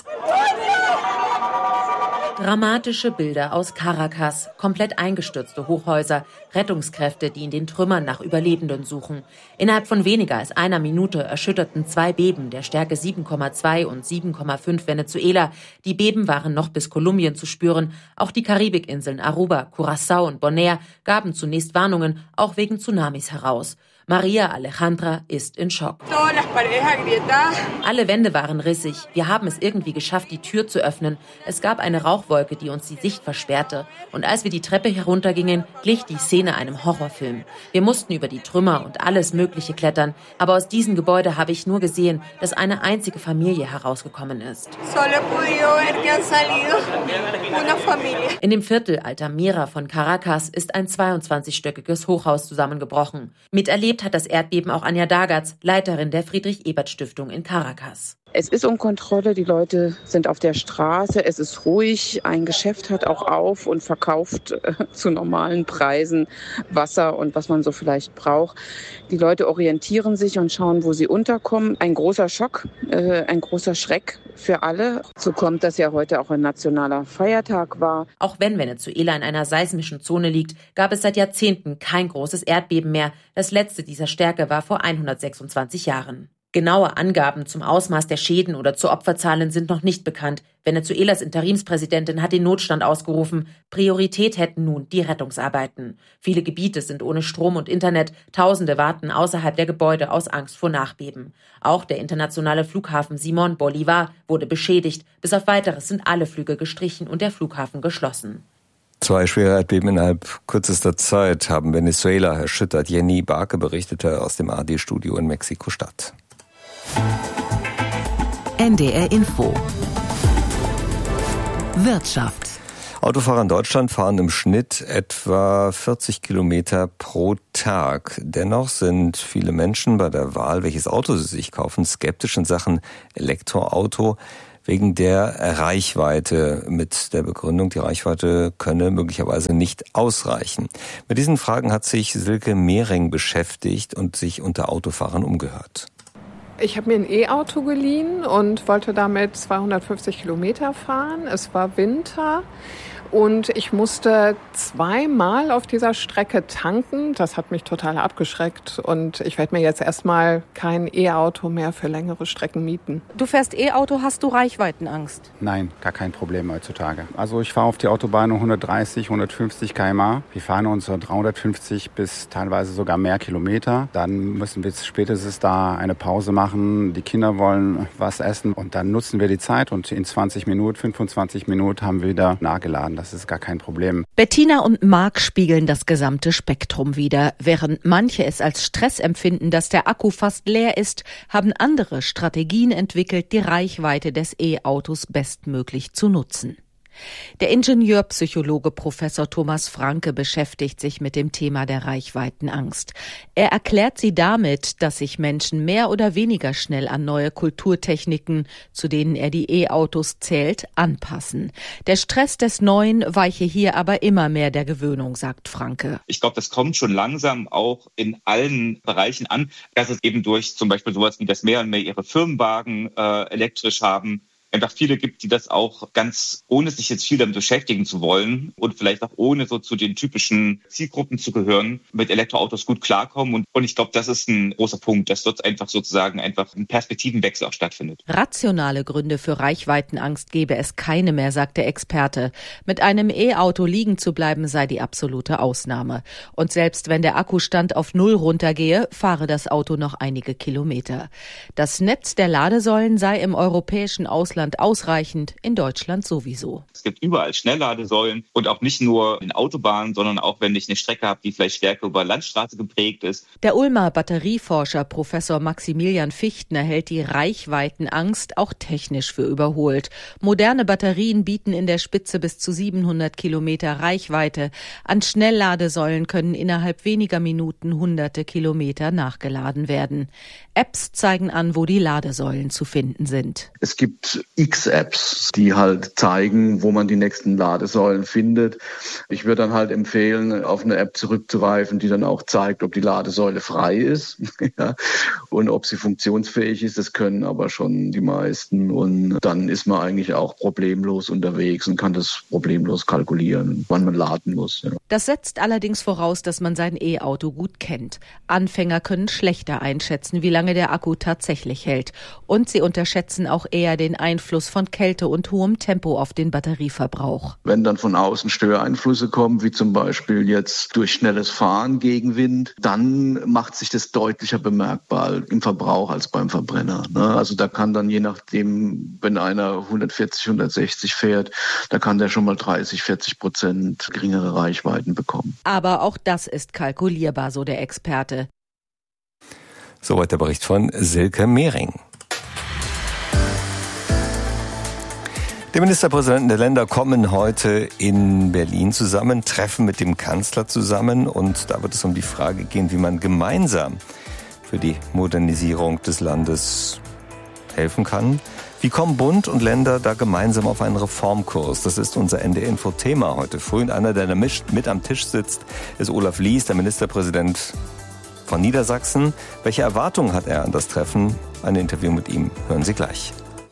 Dramatische Bilder aus Caracas, komplett eingestürzte Hochhäuser, Rettungskräfte, die in den Trümmern nach Überlebenden suchen. Innerhalb von weniger als einer Minute erschütterten zwei Beben der Stärke sieben Komma zwei und sieben Komma fünf Venezuela. Die Beben waren noch bis Kolumbien zu spüren. Auch die Karibikinseln Aruba, Curaçao und Bonaire gaben zunächst Warnungen, auch wegen Tsunamis heraus. Maria Alejandra ist in Schock. Alle Wände waren rissig. Wir haben es irgendwie geschafft, die Tür zu öffnen. Es gab eine Rauchwolke, die uns die Sicht versperrte. Und als wir die Treppe heruntergingen, glich die Szene einem Horrorfilm. Wir mussten über die Trümmer und alles Mögliche klettern. Aber aus diesem Gebäude habe ich nur gesehen, dass eine einzige Familie herausgekommen ist. In dem Viertel Altamira von Caracas ist ein zweiundzwanzigstöckiges Hochhaus zusammengebrochen. Miterlebt hat das Erdbeben auch Anja Dagatz, Leiterin der Friedrich-Ebert-Stiftung in Caracas. Es ist um Kontrolle, die Leute sind auf der Straße, es ist ruhig, ein Geschäft hat auch auf und verkauft äh, zu normalen Preisen Wasser und was man so vielleicht braucht. Die Leute orientieren sich und schauen, wo sie unterkommen. Ein großer Schock, äh, ein großer Schreck für alle. So kommt, dass ja heute auch ein nationaler Feiertag war. Auch wenn Venezuela in einer seismischen Zone liegt, gab es seit Jahrzehnten kein großes Erdbeben mehr. Das letzte dieser Stärke war vor hundertsechsundzwanzig Jahren. Genaue Angaben zum Ausmaß der Schäden oder zu Opferzahlen sind noch nicht bekannt. Venezuelas Interimspräsidentin hat den Notstand ausgerufen. Priorität hätten nun die Rettungsarbeiten. Viele Gebiete sind ohne Strom und Internet. Tausende warten außerhalb der Gebäude aus Angst vor Nachbeben. Auch der internationale Flughafen Simón Bolívar wurde beschädigt. Bis auf Weiteres sind alle Flüge gestrichen und der Flughafen geschlossen. Zwei schwere Erdbeben innerhalb kürzester Zeit haben Venezuela erschüttert. Jenny Barke berichtete aus dem A R D-Studio in Mexiko-Stadt. N D R Info. Wirtschaft. Autofahrer in Deutschland fahren im Schnitt etwa vierzig Kilometer pro Tag. Dennoch sind viele Menschen bei der Wahl, welches Auto sie sich kaufen, skeptisch in Sachen Elektroauto wegen der Reichweite, mit der Begründung, die Reichweite könne möglicherweise nicht ausreichen. Mit diesen Fragen hat sich Silke Mehring beschäftigt und sich unter Autofahrern umgehört. Ich habe mir ein E-Auto geliehen und wollte damit zweihundertfünfzig Kilometer fahren. Es war Winter und ich musste zweimal auf dieser Strecke tanken. Das hat mich total abgeschreckt und ich werde mir jetzt erstmal kein E-Auto mehr für längere Strecken mieten. Du fährst E-Auto, hast du Reichweitenangst? Nein, gar kein Problem heutzutage. Also ich fahre auf die Autobahn hundertdreißig, hundertfünfzig Kilometer pro Stunde. Wir fahren uns so dreihundertfünfzig bis teilweise sogar mehr Kilometer. Dann müssen wir spätestens da eine Pause machen. Die Kinder wollen was essen und dann nutzen wir die Zeit und in zwanzig Minuten, fünfundzwanzig Minuten haben wir wieder nachgeladen. Das ist gar kein Problem. Bettina und Marc spiegeln das gesamte Spektrum wider. Während manche es als Stress empfinden, dass der Akku fast leer ist, haben andere Strategien entwickelt, die Reichweite des E-Autos bestmöglich zu nutzen. Der Ingenieurpsychologe Professor Thomas Franke beschäftigt sich mit dem Thema der Reichweitenangst. Er erklärt sie damit, dass sich Menschen mehr oder weniger schnell an neue Kulturtechniken, zu denen er die E-Autos zählt, anpassen. Der Stress des Neuen weiche hier aber immer mehr der Gewöhnung, sagt Franke. Ich glaube, das kommt schon langsam auch in allen Bereichen an, dass es eben durch zum Beispiel sowas wie das mehr und mehr ihre Firmenwagen äh, elektrisch haben, einfach viele gibt, die das auch ganz, ohne sich jetzt viel damit beschäftigen zu wollen und vielleicht auch ohne so zu den typischen Zielgruppen zu gehören, mit Elektroautos gut klarkommen. Und, und ich glaube, das ist ein großer Punkt, dass dort einfach sozusagen einfach ein Perspektivenwechsel auch stattfindet. Rationale Gründe für Reichweitenangst gebe es keine mehr, sagt der Experte. Mit einem E-Auto liegen zu bleiben sei die absolute Ausnahme. Und selbst wenn der Akkustand auf Null runtergehe, fahre das Auto noch einige Kilometer. Das Netz der Ladesäulen sei im europäischen Ausland ausreichend, in Deutschland sowieso. Es gibt überall Schnellladesäulen und auch nicht nur in Autobahnen, sondern auch wenn ich eine Strecke habe, die vielleicht stärker über Landstraße geprägt ist. Der Ulmer Batterieforscher Professor Maximilian Fichtner hält die Reichweitenangst auch technisch für überholt. Moderne Batterien bieten in der Spitze bis zu siebenhundert Kilometer Reichweite. An Schnellladesäulen können innerhalb weniger Minuten hunderte Kilometer nachgeladen werden. Apps zeigen an, wo die Ladesäulen zu finden sind. Es gibt X-Apps, die halt zeigen, wo man die nächsten Ladesäulen findet. Ich würde dann halt empfehlen, auf eine App zurückzugreifen, die dann auch zeigt, ob die Ladesäule frei ist ja, und ob sie funktionsfähig ist. Das können aber schon die meisten. Und dann ist man eigentlich auch problemlos unterwegs und kann das problemlos kalkulieren, wann man laden muss. Ja. Das setzt allerdings voraus, dass man sein E-Auto gut kennt. Anfänger können schlechter einschätzen, wie lange der Akku tatsächlich hält. Und sie unterschätzen auch eher den Einfluss von Kälte und hohem Tempo auf den Batterieverbrauch. Wenn dann von außen Störeinflüsse kommen, wie zum Beispiel jetzt durch schnelles Fahren, Gegenwind, dann macht sich das deutlicher bemerkbar im Verbrauch als beim Verbrenner. Also da kann dann je nachdem, wenn einer hundertvierzig, hundertsechzig fährt, da kann der schon mal dreißig, vierzig Prozent geringere Reichweiten bekommen. Aber auch das ist kalkulierbar, so der Experte. Soweit der Bericht von Silke Mehring. Die Ministerpräsidenten der Länder kommen heute in Berlin zusammen, treffen mit dem Kanzler zusammen und da wird es um die Frage gehen, wie man gemeinsam für die Modernisierung des Landes helfen kann. Wie kommen Bund und Länder da gemeinsam auf einen Reformkurs? Das ist unser N D R-Info-Thema heute früh. Und einer, der mit am Tisch sitzt, ist Olaf Lies, der Ministerpräsident von Niedersachsen. Welche Erwartungen hat er an das Treffen? Ein Interview mit ihm hören Sie gleich.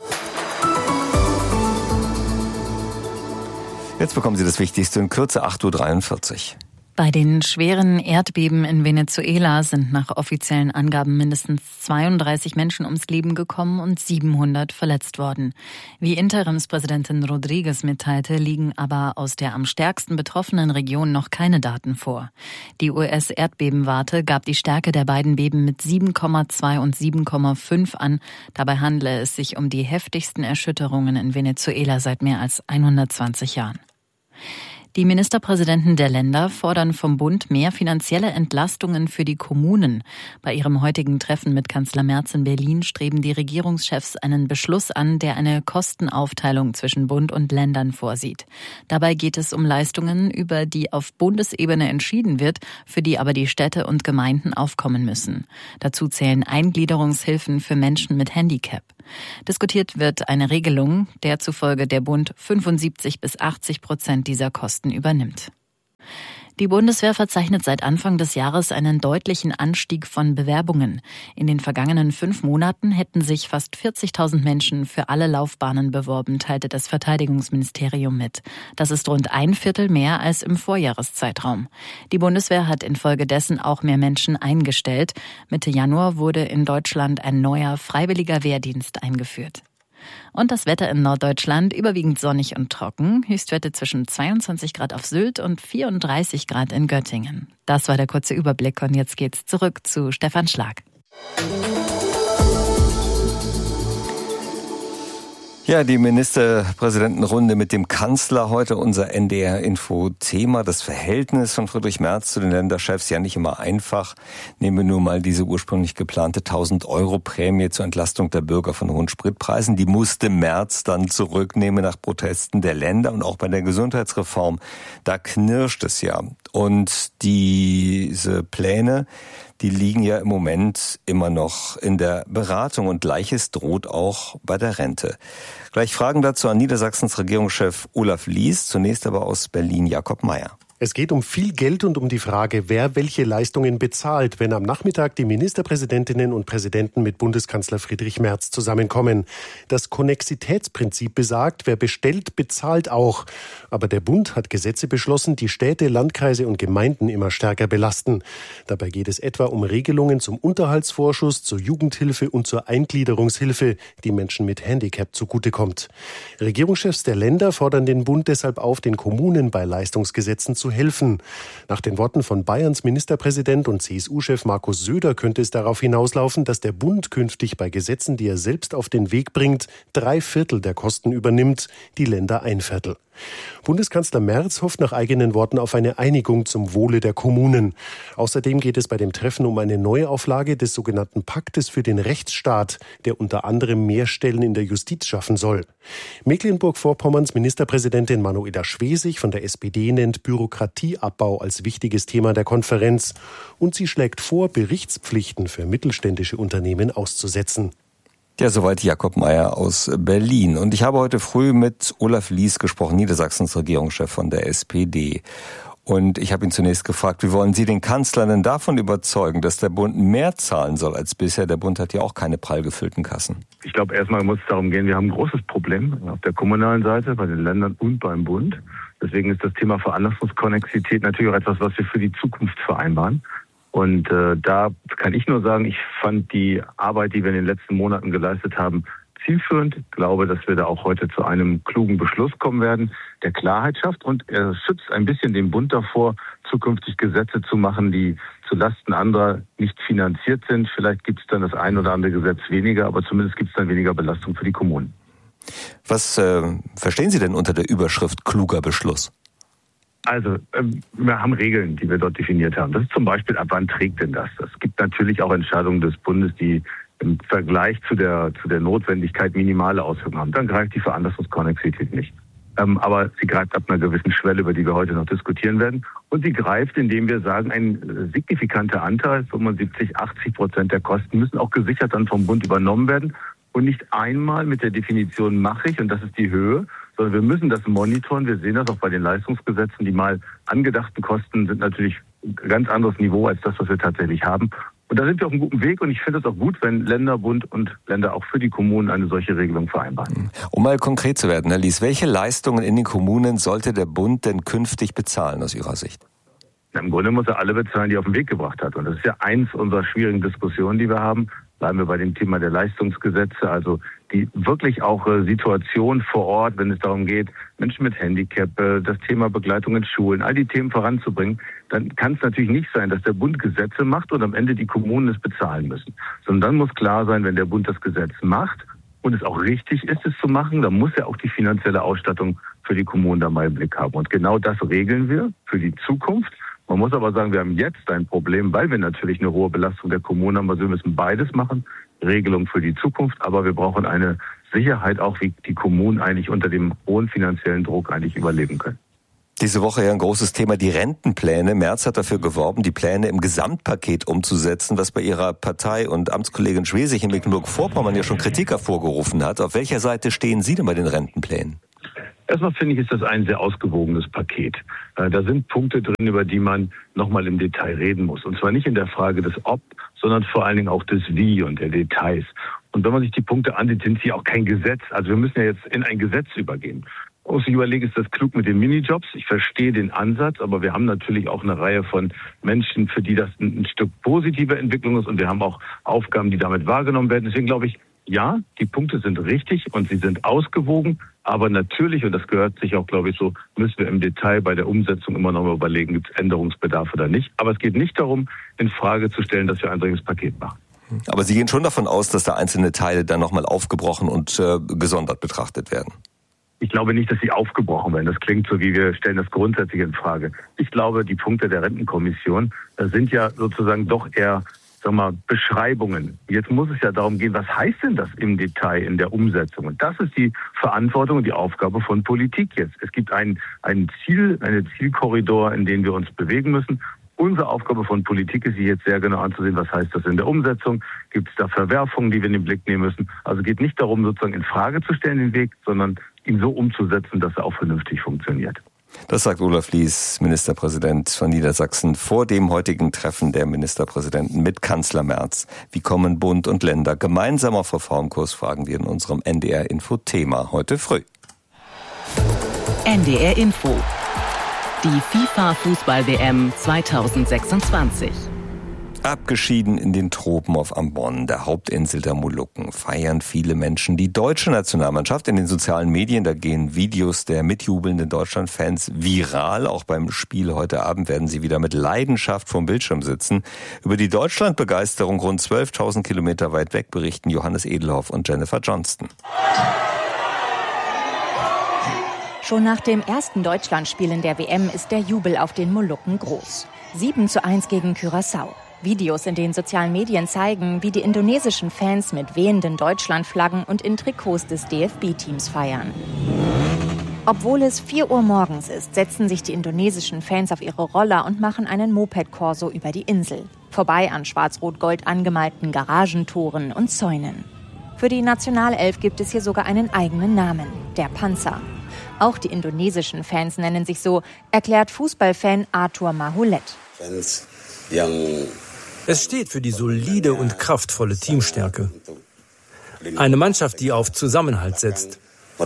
Jetzt bekommen Sie das Wichtigste in Kürze, acht Uhr dreiundvierzig. Bei den schweren Erdbeben in Venezuela sind nach offiziellen Angaben mindestens zweiunddreißig Menschen ums Leben gekommen und siebenhundert verletzt worden. Wie Interimspräsidentin Rodriguez mitteilte, liegen aber aus der am stärksten betroffenen Region noch keine Daten vor. Die U S-Erdbebenwarte gab die Stärke der beiden Beben mit sieben Komma zwei und sieben Komma fünf an. Dabei handle es sich um die heftigsten Erschütterungen in Venezuela seit mehr als hundertzwanzig Jahren. Die Ministerpräsidenten der Länder fordern vom Bund mehr finanzielle Entlastungen für die Kommunen. Bei ihrem heutigen Treffen mit Kanzler Merz in Berlin streben die Regierungschefs einen Beschluss an, der eine Kostenaufteilung zwischen Bund und Ländern vorsieht. Dabei geht es um Leistungen, über die auf Bundesebene entschieden wird, für die aber die Städte und Gemeinden aufkommen müssen. Dazu zählen Eingliederungshilfen für Menschen mit Handicap. Diskutiert wird eine Regelung, der zufolge der Bund fünfundsiebzig bis achtzig Prozent dieser Kosten übernimmt. Die Bundeswehr verzeichnet seit Anfang des Jahres einen deutlichen Anstieg von Bewerbungen. In den vergangenen fünf Monaten hätten sich fast vierzigtausend Menschen für alle Laufbahnen beworben, teilte das Verteidigungsministerium mit. Das ist rund ein Viertel mehr als im Vorjahreszeitraum. Die Bundeswehr hat infolgedessen auch mehr Menschen eingestellt. Mitte Januar wurde in Deutschland ein neuer freiwilliger Wehrdienst eingeführt. Und das Wetter in Norddeutschland überwiegend sonnig und trocken. Höchstwerte zwischen zweiundzwanzig Grad auf Sylt und vierunddreißig Grad in Göttingen. Das war der kurze Überblick und jetzt geht's zurück zu Stefan Schlag. Ja, die Ministerpräsidentenrunde mit dem Kanzler, heute unser N D R-Info-Thema. Das Verhältnis von Friedrich Merz zu den Länderchefs, ja nicht immer einfach. Nehmen wir nur mal diese ursprünglich geplante tausend-Euro-Prämie zur Entlastung der Bürger von hohen Spritpreisen. Die musste Merz dann zurücknehmen nach Protesten der Länder. Und auch bei der Gesundheitsreform, da knirscht es ja. Und diese Pläne, die liegen ja im Moment immer noch in der Beratung und Gleiches droht auch bei der Rente. Gleich Fragen dazu an Niedersachsens Regierungschef Olaf Lies, zunächst aber aus Berlin Jakob Mayer. Es geht um viel Geld und um die Frage, wer welche Leistungen bezahlt, wenn am Nachmittag die Ministerpräsidentinnen und Präsidenten mit Bundeskanzler Friedrich Merz zusammenkommen. Das Konnexitätsprinzip besagt, wer bestellt, bezahlt auch. Aber der Bund hat Gesetze beschlossen, die Städte, Landkreise und Gemeinden immer stärker belasten. Dabei geht es etwa um Regelungen zum Unterhaltsvorschuss, zur Jugendhilfe und zur Eingliederungshilfe, die Menschen mit Handicap zugutekommt. Regierungschefs der Länder fordern den Bund deshalb auf, den Kommunen bei Leistungsgesetzen zu helfen. Nach den Worten von Bayerns Ministerpräsident und C S U-Chef Markus Söder könnte es darauf hinauslaufen, dass der Bund künftig bei Gesetzen, die er selbst auf den Weg bringt, drei Viertel der Kosten übernimmt, die Länder ein Viertel. Bundeskanzler Merz hofft nach eigenen Worten auf eine Einigung zum Wohle der Kommunen. Außerdem geht es bei dem Treffen um eine Neuauflage des sogenannten Paktes für den Rechtsstaat, der unter anderem mehr Stellen in der Justiz schaffen soll. Mecklenburg-Vorpommerns Ministerpräsidentin Manuela Schwesig von der S P D nennt Bürokratieabbau als wichtiges Thema der Konferenz. Und sie schlägt vor, Berichtspflichten für mittelständische Unternehmen auszusetzen. Ja, soweit Jakob Mayer aus Berlin. Und ich habe heute früh mit Olaf Lies gesprochen, Niedersachsens Regierungschef von der S P D. Und ich habe ihn zunächst gefragt, wie wollen Sie den Kanzler denn davon überzeugen, dass der Bund mehr zahlen soll als bisher? Der Bund hat ja auch keine prall gefüllten Kassen. Ich glaube, erstmal muss es darum gehen, wir haben ein großes Problem auf der kommunalen Seite, bei den Ländern und beim Bund. Deswegen ist das Thema Veranlassungskonnexität natürlich auch etwas, was wir für die Zukunft vereinbaren. Und äh, da kann ich nur sagen, ich fand die Arbeit, die wir in den letzten Monaten geleistet haben, zielführend. Ich glaube, dass wir da auch heute zu einem klugen Beschluss kommen werden, der Klarheit schafft. Und er schützt ein bisschen den Bund davor, zukünftig Gesetze zu machen, die zulasten anderer nicht finanziert sind. Vielleicht gibt es dann das ein oder andere Gesetz weniger, aber zumindest gibt es dann weniger Belastung für die Kommunen. Was äh, verstehen Sie denn unter der Überschrift kluger Beschluss? Also, wir haben Regeln, die wir dort definiert haben. Das ist zum Beispiel, ab wann trägt denn das? Es gibt natürlich auch Entscheidungen des Bundes, die im Vergleich zu der, zu der Notwendigkeit minimale Auswirkungen haben. Dann greift die Veranlassungskonnexität nicht. Ähm, aber sie greift ab einer gewissen Schwelle, über die wir heute noch diskutieren werden. Und sie greift, indem wir sagen, ein signifikanter Anteil, fünfundsiebzig, achtzig Prozent der Kosten müssen auch gesichert dann vom Bund übernommen werden. Und nicht einmal mit der Definition mache ich, und das ist die Höhe, sondern wir müssen das monitoren. Wir sehen das auch bei den Leistungsgesetzen. Die mal angedachten Kosten sind natürlich ein ganz anderes Niveau als das, was wir tatsächlich haben. Und da sind wir auf einem guten Weg. Und ich finde es auch gut, wenn Länder, Bund und Länder auch für die Kommunen eine solche Regelung vereinbaren. Um mal konkret zu werden, Herr Lies, welche Leistungen in den Kommunen sollte der Bund denn künftig bezahlen aus Ihrer Sicht? Im Grunde muss er alle bezahlen, die er auf den Weg gebracht hat. Und das ist ja eins unserer schwierigen Diskussionen, die wir haben. Bleiben wir bei dem Thema der Leistungsgesetze, also die wirklich auch äh, Situation vor Ort, wenn es darum geht, Menschen mit Handicap, äh, das Thema Begleitung in Schulen, all die Themen voranzubringen, dann kann es natürlich nicht sein, dass der Bund Gesetze macht und am Ende die Kommunen es bezahlen müssen. Sondern dann muss klar sein, wenn der Bund das Gesetz macht und es auch richtig ist, es zu machen, dann muss er auch die finanzielle Ausstattung für die Kommunen da mal im Blick haben. Und genau das regeln wir für die Zukunft. Man muss aber sagen, wir haben jetzt ein Problem, weil wir natürlich eine hohe Belastung der Kommunen haben. Also wir müssen beides machen, Regelung für die Zukunft, aber wir brauchen eine Sicherheit auch, wie die Kommunen eigentlich unter dem hohen finanziellen Druck eigentlich überleben können. Diese Woche ja ein großes Thema, die Rentenpläne. Merz hat dafür geworben, die Pläne im Gesamtpaket umzusetzen, was bei Ihrer Partei und Amtskollegin Schwesig in Mecklenburg-Vorpommern ja schon Kritik hervorgerufen hat. Auf welcher Seite stehen Sie denn bei den Rentenplänen? Erstmal finde ich, ist das ein sehr ausgewogenes Paket. Da sind Punkte drin, über die man nochmal im Detail reden muss. Und zwar nicht in der Frage des Ob, sondern vor allen Dingen auch des Wie und der Details. Und wenn man sich die Punkte ansieht, sind sie auch kein Gesetz. Also wir müssen ja jetzt in ein Gesetz übergehen. Und ich überlege, ist das klug mit den Minijobs? Ich verstehe den Ansatz, aber wir haben natürlich auch eine Reihe von Menschen, für die das ein, ein Stück positive Entwicklung ist. Und wir haben auch Aufgaben, die damit wahrgenommen werden. Deswegen glaube ich, ja, die Punkte sind richtig und sie sind ausgewogen. Aber natürlich, und das gehört sich auch, glaube ich, so, müssen wir im Detail bei der Umsetzung immer noch mal überlegen, gibt es Änderungsbedarf oder nicht. Aber es geht nicht darum, in Frage zu stellen, dass wir ein solches Paket machen. Aber Sie gehen schon davon aus, dass da einzelne Teile dann nochmal aufgebrochen und äh, gesondert betrachtet werden? Ich glaube nicht, dass sie aufgebrochen werden. Das klingt so, wie wir stellen das grundsätzlich in Frage. Ich glaube, die Punkte der Rentenkommission sind ja sozusagen doch eher, sagen wir mal, Beschreibungen. Jetzt muss es ja darum gehen, was heißt denn das im Detail in der Umsetzung? Und das ist die Verantwortung und die Aufgabe von Politik jetzt. Es gibt ein, ein Ziel, einen Zielkorridor, in den wir uns bewegen müssen. Unsere Aufgabe von Politik ist, sich jetzt sehr genau anzusehen, was heißt das in der Umsetzung? Gibt es da Verwerfungen, die wir in den Blick nehmen müssen? Also es geht nicht darum, sozusagen in Frage zu stellen den Weg, sondern ihn so umzusetzen, dass er auch vernünftig funktioniert. Das sagt Olaf Lies, Ministerpräsident von Niedersachsen, vor dem heutigen Treffen der Ministerpräsidenten mit Kanzler Merz. Wie kommen Bund und Länder gemeinsam auf Reformkurs, fragen wir in unserem N D R-Info-Thema heute früh. N D R Info. Die FIFA-Fußball-W M zweitausendsechsundzwanzig. Abgeschieden in den Tropen auf Ambon, der Hauptinsel der Molukken, feiern viele Menschen die deutsche Nationalmannschaft. In den sozialen Medien, da gehen Videos der mitjubelnden Deutschland-Fans viral. Auch beim Spiel heute Abend werden sie wieder mit Leidenschaft vorm Bildschirm sitzen. Über die Deutschlandbegeisterung rund zwölftausend Kilometer weit weg berichten Johannes Edelhoff und Jennifer Johnston. Schon nach dem ersten Deutschlandspiel in der W M ist der Jubel auf den Molukken groß. sieben zu eins gegen Curaçao. Videos in den sozialen Medien zeigen, wie die indonesischen Fans mit wehenden Deutschlandflaggen und in Trikots des D F B-Teams feiern. Obwohl es vier Uhr morgens ist, setzen sich die indonesischen Fans auf ihre Roller und machen einen Moped-Korso über die Insel. Vorbei an schwarz-rot-gold angemalten Garagentoren und Zäunen. Für die Nationalelf gibt es hier sogar einen eigenen Namen, der Panzer. Auch die indonesischen Fans nennen sich so, erklärt Fußballfan Arthur Mahulet. Es steht für die solide und kraftvolle Teamstärke. Eine Mannschaft, die auf Zusammenhalt setzt.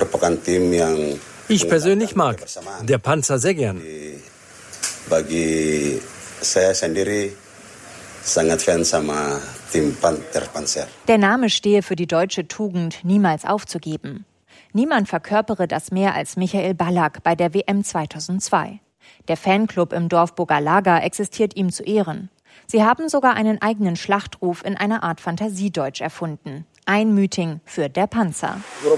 Ich persönlich mag der Panzer sehr gern. Der Name stehe für die deutsche Tugend, niemals aufzugeben. Niemand verkörpere das mehr als Michael Ballack bei der W M zweitausendzwei. Der Fanclub im Dorf Bogalaga existiert ihm zu Ehren. Sie haben sogar einen eigenen Schlachtruf in einer Art Fantasiedeutsch erfunden. Einmütig für der Panzer.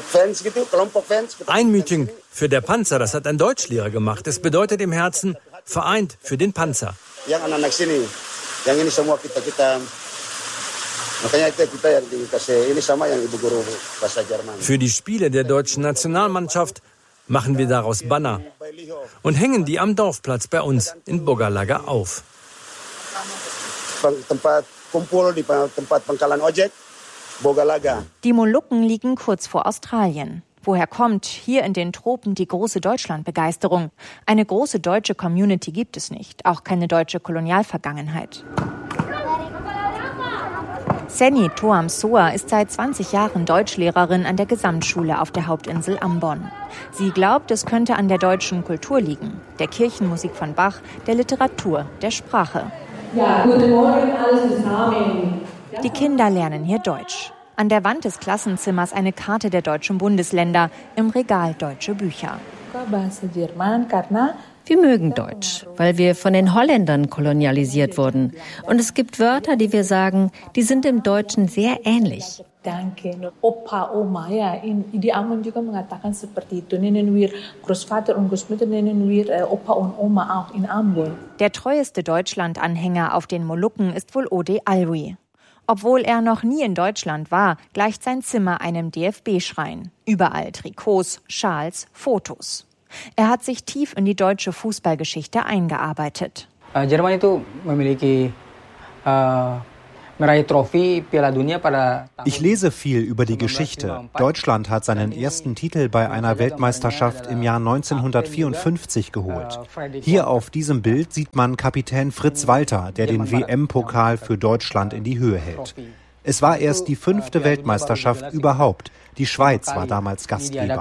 Einmütig für der Panzer, das hat ein Deutschlehrer gemacht. Es bedeutet im Herzen, vereint für den Panzer. Für die Spiele der deutschen Nationalmannschaft machen wir daraus Banner und hängen die am Dorfplatz bei uns in Bogalaga auf. Die Molukken liegen kurz vor Australien. Woher kommt hier in den Tropen die große Deutschlandbegeisterung? Eine große deutsche Community gibt es nicht, auch keine deutsche Kolonialvergangenheit. Seni Toam Soa ist seit zwanzig Jahren Deutschlehrerin an der Gesamtschule auf der Hauptinsel Ambon. Sie glaubt, es könnte an der deutschen Kultur liegen, der Kirchenmusik von Bach, der Literatur, der Sprache. Ja, guten Morgen, alles zusammen. Die Kinder lernen hier Deutsch. An der Wand des Klassenzimmers eine Karte der deutschen Bundesländer, im Regal deutsche Bücher. Wir mögen Deutsch, weil wir von den Holländern kolonialisiert wurden. Und es gibt Wörter, die wir sagen, die sind im Deutschen sehr ähnlich. Danke. Opa, Oma, ja, in, di Ambon juga mengatakan seperti itu. Nennen wir Großvater und Großmutter, nennen wir äh, Opa und Oma auch in Ambon. Der treueste Deutschland-Anhänger auf den Molukken ist wohl Ode Alwi. Obwohl er noch nie in Deutschland war, gleicht sein Zimmer einem D F B-Schrein. Überall Trikots, Schals, Fotos. Er hat sich tief in die deutsche Fußballgeschichte eingearbeitet. Uh, Jerman itu memiliki uh, meraih Trophäe Piala Dunia pada. Ich lese viel über die Geschichte. Deutschland hat seinen ersten Titel bei einer Weltmeisterschaft im Jahr neunzehnhundertvierundfünfzig geholt. Hier auf diesem Bild sieht man Kapitän Fritz Walter, der den W M-Pokal für Deutschland in die Höhe hält. Es war erst die fünfte Weltmeisterschaft überhaupt. Die Schweiz war damals Gastgeber.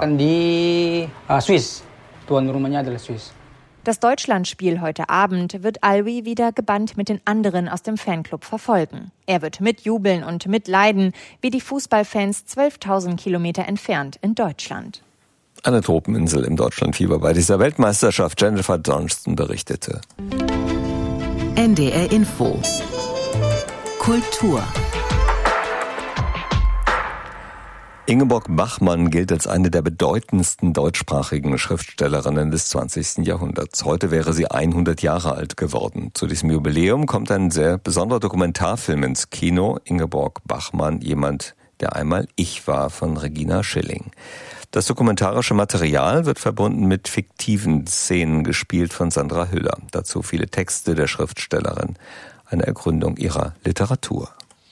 Das Deutschlandspiel heute Abend wird Alwi wieder gebannt mit den anderen aus dem Fanclub verfolgen. Er wird mitjubeln und mitleiden, wie die Fußballfans zwölftausend Kilometer entfernt in Deutschland. Eine Tropeninsel im Deutschlandfieber bei dieser Weltmeisterschaft. Jennifer Johnston berichtete. N D R Info. Kultur. Ingeborg Bachmann gilt als eine der bedeutendsten deutschsprachigen Schriftstellerinnen des zwanzigsten Jahrhunderts. Heute wäre sie hundert Jahre alt geworden. Zu diesem Jubiläum kommt ein sehr besonderer Dokumentarfilm ins Kino. Ingeborg Bachmann, jemand, der einmal ich war, von Regina Schilling. Das dokumentarische Material wird verbunden mit fiktiven Szenen, gespielt von Sandra Hüller. Dazu viele Texte der Schriftstellerin, eine Ergründung ihrer Literatur.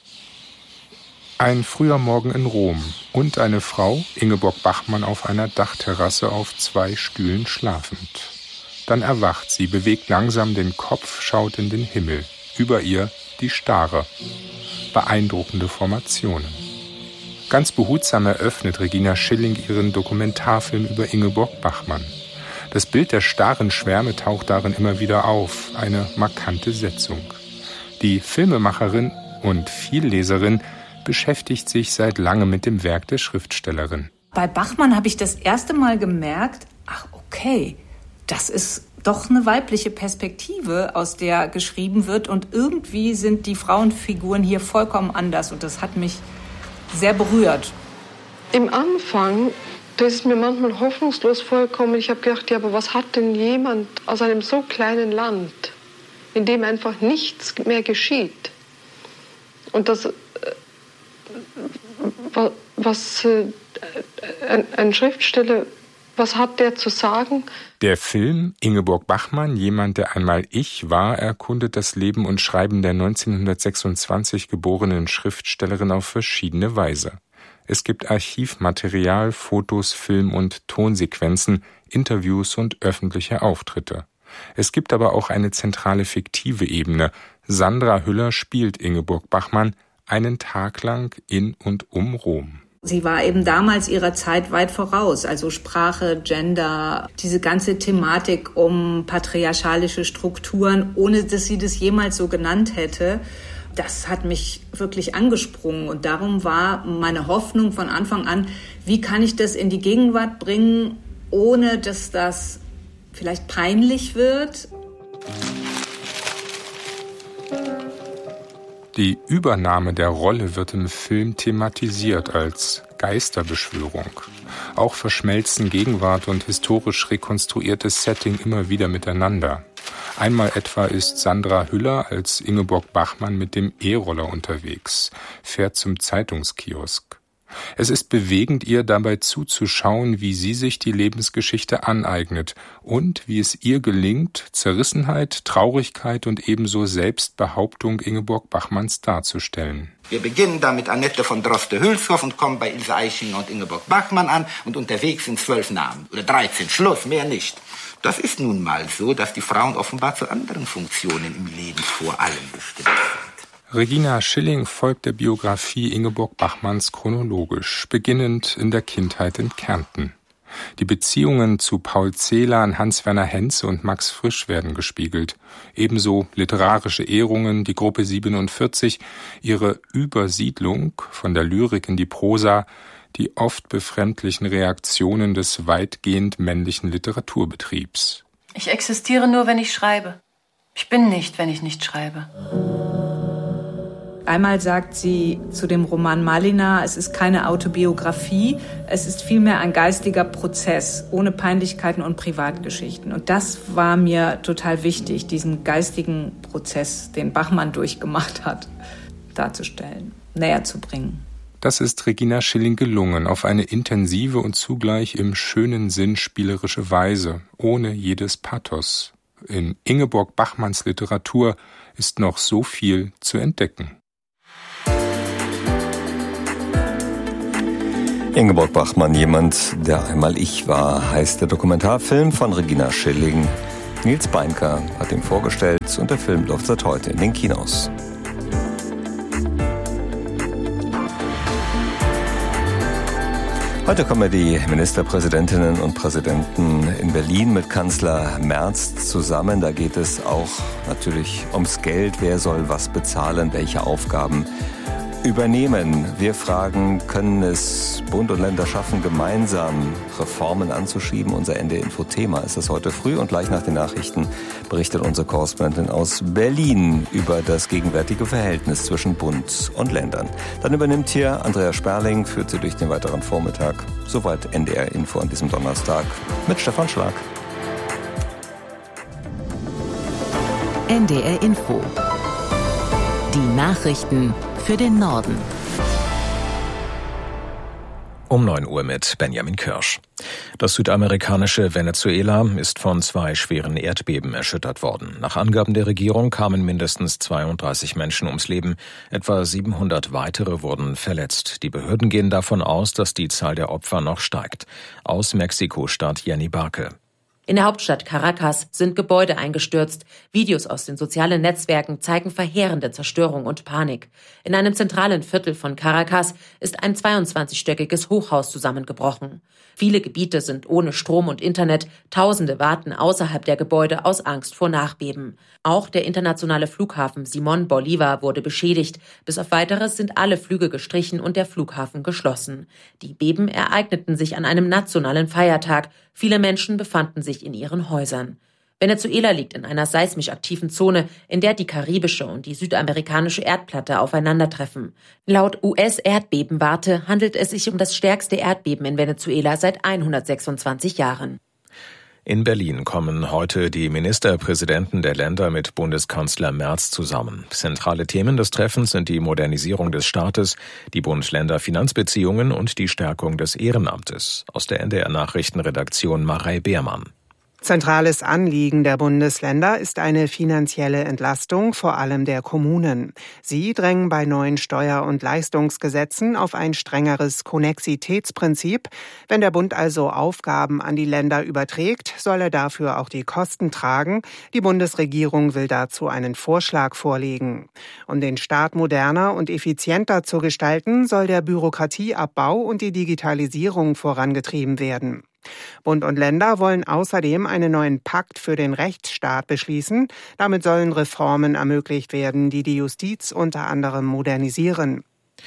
Ein früher Morgen in Rom und eine Frau, Ingeborg Bachmann, auf einer Dachterrasse auf zwei Stühlen schlafend. Dann erwacht sie, bewegt langsam den Kopf, schaut in den Himmel. Über ihr die Stare. Beeindruckende Formationen. Ganz behutsam eröffnet Regina Schilling ihren Dokumentarfilm über Ingeborg Bachmann. Das Bild der starren Schwärme taucht darin immer wieder auf, eine markante Setzung. Die Filmemacherin und Vielleserin beschäftigt sich seit langem mit dem Werk der Schriftstellerin. Bei Bachmann habe ich das erste Mal gemerkt, ach okay, das ist doch eine weibliche Perspektive, aus der geschrieben wird. Und irgendwie sind die Frauenfiguren hier vollkommen anders. Und das hat mich sehr berührt. Im Anfang, das ist mir manchmal hoffnungslos vorgekommen. Ich habe gedacht, ja, aber was hat denn jemand aus einem so kleinen Land, in dem einfach nichts mehr geschieht? Und das, was ein, ein Schriftsteller, was hat der zu sagen? Der Film Ingeborg Bachmann, jemand, der einmal ich war, erkundet das Leben und Schreiben der neunzehnhundertsechsundzwanzig geborenen Schriftstellerin auf verschiedene Weise. Es gibt Archivmaterial, Fotos, Film- und Tonsequenzen, Interviews und öffentliche Auftritte. Es gibt aber auch eine zentrale fiktive Ebene. Sandra Hüller spielt Ingeborg Bachmann einen Tag lang in und um Rom. Sie war eben damals ihrer Zeit weit voraus, also Sprache, Gender, diese ganze Thematik um patriarchalische Strukturen, ohne dass sie das jemals so genannt hätte. Das hat mich wirklich angesprungen und darum war meine Hoffnung von Anfang an, wie kann ich das in die Gegenwart bringen, ohne dass das vielleicht peinlich wird. Die Übernahme der Rolle wird im Film thematisiert als Geisterbeschwörung. Auch verschmelzen Gegenwart und historisch rekonstruiertes Setting immer wieder miteinander. Einmal etwa ist Sandra Hüller als Ingeborg Bachmann mit dem E-Roller unterwegs, fährt zum Zeitungskiosk. Es ist bewegend, ihr dabei zuzuschauen, wie sie sich die Lebensgeschichte aneignet und wie es ihr gelingt, Zerrissenheit, Traurigkeit und ebenso Selbstbehauptung Ingeborg Bachmanns darzustellen. Wir beginnen da mit Annette von Droste-Hülshoff und kommen bei Ilse Aichinger und Ingeborg Bachmann an und unterwegs sind zwölf Namen oder dreizehn, Schluss, mehr nicht. Das ist nun mal so, dass die Frauen offenbar zu anderen Funktionen im Leben vor allem bestimmt sind. Regina Schilling folgt der Biografie Ingeborg Bachmanns chronologisch, beginnend in der Kindheit in Kärnten. Die Beziehungen zu Paul Celan, Hans-Werner Henze und Max Frisch werden gespiegelt. Ebenso literarische Ehrungen, die Gruppe siebenundvierzig, ihre Übersiedlung von der Lyrik in die Prosa, die oft befremdlichen Reaktionen des weitgehend männlichen Literaturbetriebs. Ich existiere nur, wenn ich schreibe. Ich bin nicht, wenn ich nicht schreibe. Einmal sagt sie zu dem Roman Malina, es ist keine Autobiografie, es ist vielmehr ein geistiger Prozess, ohne Peinlichkeiten und Privatgeschichten. Und das war mir total wichtig, diesen geistigen Prozess, den Bachmann durchgemacht hat, darzustellen, näher zu bringen. Das ist Regina Schilling gelungen, auf eine intensive und zugleich im schönen Sinn spielerische Weise, ohne jedes Pathos. In Ingeborg Bachmanns Literatur ist noch so viel zu entdecken. Ingeborg Bachmann, jemand, der einmal ich war, heißt der Dokumentarfilm von Regina Schilling. Nils Beinker hat ihn vorgestellt und der Film läuft seit heute in den Kinos. Heute kommen die Ministerpräsidentinnen und Präsidenten in Berlin mit Kanzler Merz zusammen. Da geht es auch natürlich ums Geld. Wer soll was bezahlen, welche Aufgaben übernehmen? Wir fragen, können es Bund und Länder schaffen, gemeinsam Reformen anzuschieben? Unser N D R-Info-Thema ist das heute früh und gleich nach den Nachrichten berichtet unsere Korrespondentin aus Berlin über das gegenwärtige Verhältnis zwischen Bund und Ländern. Dann übernimmt hier Andrea Sperling, führt sie durch den weiteren Vormittag. Soweit N D R-Info an diesem Donnerstag mit Stefan Schlag. N D R-Info. Die Nachrichten für den Norden. Um neun Uhr mit Benjamin Kirsch. Das südamerikanische Venezuela ist von zwei schweren Erdbeben erschüttert worden. Nach Angaben der Regierung kamen mindestens zweiunddreißig Menschen ums Leben. Etwa siebenhundert weitere wurden verletzt. Die Behörden gehen davon aus, dass die Zahl der Opfer noch steigt. Aus Mexiko-Stadt Jenny Barke. In der Hauptstadt Caracas sind Gebäude eingestürzt. Videos aus den sozialen Netzwerken zeigen verheerende Zerstörung und Panik. In einem zentralen Viertel von Caracas ist ein zweiundzwanzigstöckiges Hochhaus zusammengebrochen. Viele Gebiete sind ohne Strom und Internet. Tausende warten außerhalb der Gebäude aus Angst vor Nachbeben. Auch der internationale Flughafen Simón Bolívar wurde beschädigt. Bis auf Weiteres sind alle Flüge gestrichen und der Flughafen geschlossen. Die Beben ereigneten sich an einem nationalen Feiertag. Viele Menschen befanden sich in ihren Häusern. Venezuela liegt in einer seismisch aktiven Zone, in der die karibische und die südamerikanische Erdplatte aufeinandertreffen. Laut U S-Erdbebenwarte handelt es sich um das stärkste Erdbeben in Venezuela seit hundertsechsundzwanzig Jahren. In Berlin kommen heute die Ministerpräsidenten der Länder mit Bundeskanzler Merz zusammen. Zentrale Themen des Treffens sind die Modernisierung des Staates, die Bund-Länder-Finanzbeziehungen und die Stärkung des Ehrenamtes. Aus der N D R-Nachrichtenredaktion Marei Beermann. Zentrales Anliegen der Bundesländer ist eine finanzielle Entlastung, vor allem der Kommunen. Sie drängen bei neuen Steuer- und Leistungsgesetzen auf ein strengeres Konnexitätsprinzip. Wenn der Bund also Aufgaben an die Länder überträgt, soll er dafür auch die Kosten tragen. Die Bundesregierung will dazu einen Vorschlag vorlegen. Um den Staat moderner und effizienter zu gestalten, soll der Bürokratieabbau und die Digitalisierung vorangetrieben werden. Bund und Länder wollen außerdem einen neuen Pakt für den Rechtsstaat beschließen. Damit sollen Reformen ermöglicht werden, die die Justiz unter anderem modernisieren.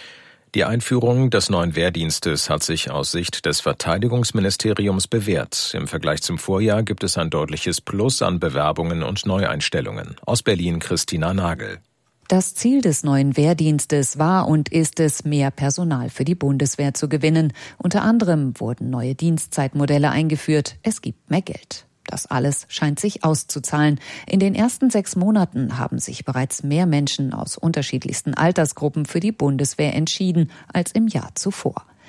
Die Einführung des neuen Wehrdienstes hat sich aus Sicht des Verteidigungsministeriums bewährt. Im Vergleich zum Vorjahr gibt es ein deutliches Plus an Bewerbungen und Neueinstellungen. Aus Berlin Christina Nagel. Das Ziel des neuen Wehrdienstes war und ist es, mehr Personal für die Bundeswehr zu gewinnen. Unter anderem wurden neue Dienstzeitmodelle eingeführt. Es gibt mehr Geld. Das alles scheint sich auszuzahlen. In den ersten sechs Monaten haben sich bereits mehr Menschen aus unterschiedlichsten Altersgruppen für die Bundeswehr entschieden als im Jahr zuvor.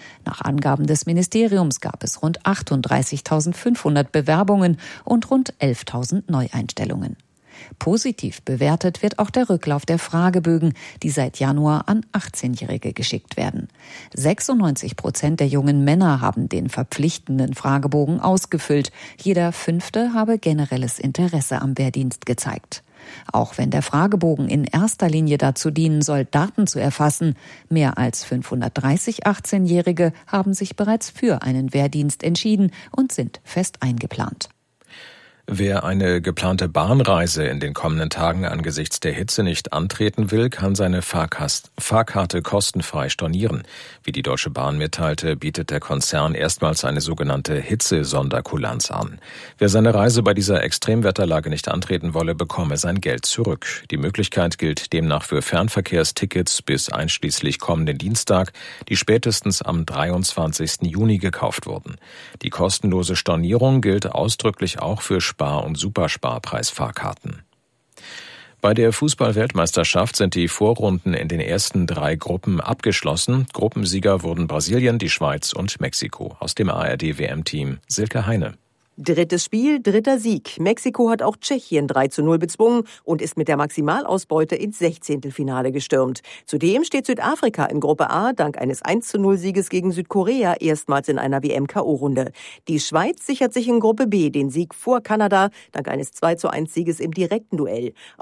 Nach Angaben des Ministeriums gab es rund achtunddreißigtausendfünfhundert Bewerbungen und rund elftausend Neueinstellungen. Positiv bewertet wird auch der Rücklauf der Fragebögen, die seit Januar an achtzehnjährige geschickt werden. sechsundneunzig Prozent der jungen Männer haben den verpflichtenden Fragebogen ausgefüllt. Jeder Fünfte habe generelles Interesse am Wehrdienst gezeigt. Auch wenn der Fragebogen in erster Linie dazu dienen soll, Daten zu erfassen, mehr als fünfhundertdreißig achtzehnjährige haben sich bereits für einen Wehrdienst entschieden und sind fest eingeplant. Wer eine geplante Bahnreise in den kommenden Tagen angesichts der Hitze nicht antreten will, kann seine Fahrkast- Fahrkarte kostenfrei stornieren. Wie die Deutsche Bahn mitteilte, bietet der Konzern erstmals eine sogenannte Hitze-Sonderkulanz an. Wer seine Reise bei dieser Extremwetterlage nicht antreten wolle, bekomme sein Geld zurück. Die Möglichkeit gilt demnach für Fernverkehrstickets bis einschließlich kommenden Dienstag, die spätestens am dreiundzwanzigsten Juni gekauft wurden. Die kostenlose Stornierung gilt ausdrücklich auch für Spar- und Supersparpreisfahrkarten. Bei der Fußball-Weltmeisterschaft sind die Vorrunden in den ersten drei Gruppen abgeschlossen. Gruppensieger wurden Brasilien, die Schweiz und Mexiko. Aus dem A R D-W M-Team Silke Heine. Drittes Spiel, dritter Sieg. Mexiko hat auch Tschechien drei zu null bezwungen und ist mit der Maximalausbeute ins Sechzehntelfinale gestürmt. Zudem steht Südafrika in Gruppe A dank eines eins zu null Sieges gegen Südkorea erstmals in einer W M-K O-Runde. Die Schweiz sichert sich in Gruppe B den Sieg vor Kanada dank eines zwei zu eins Sieges im direkten Duell.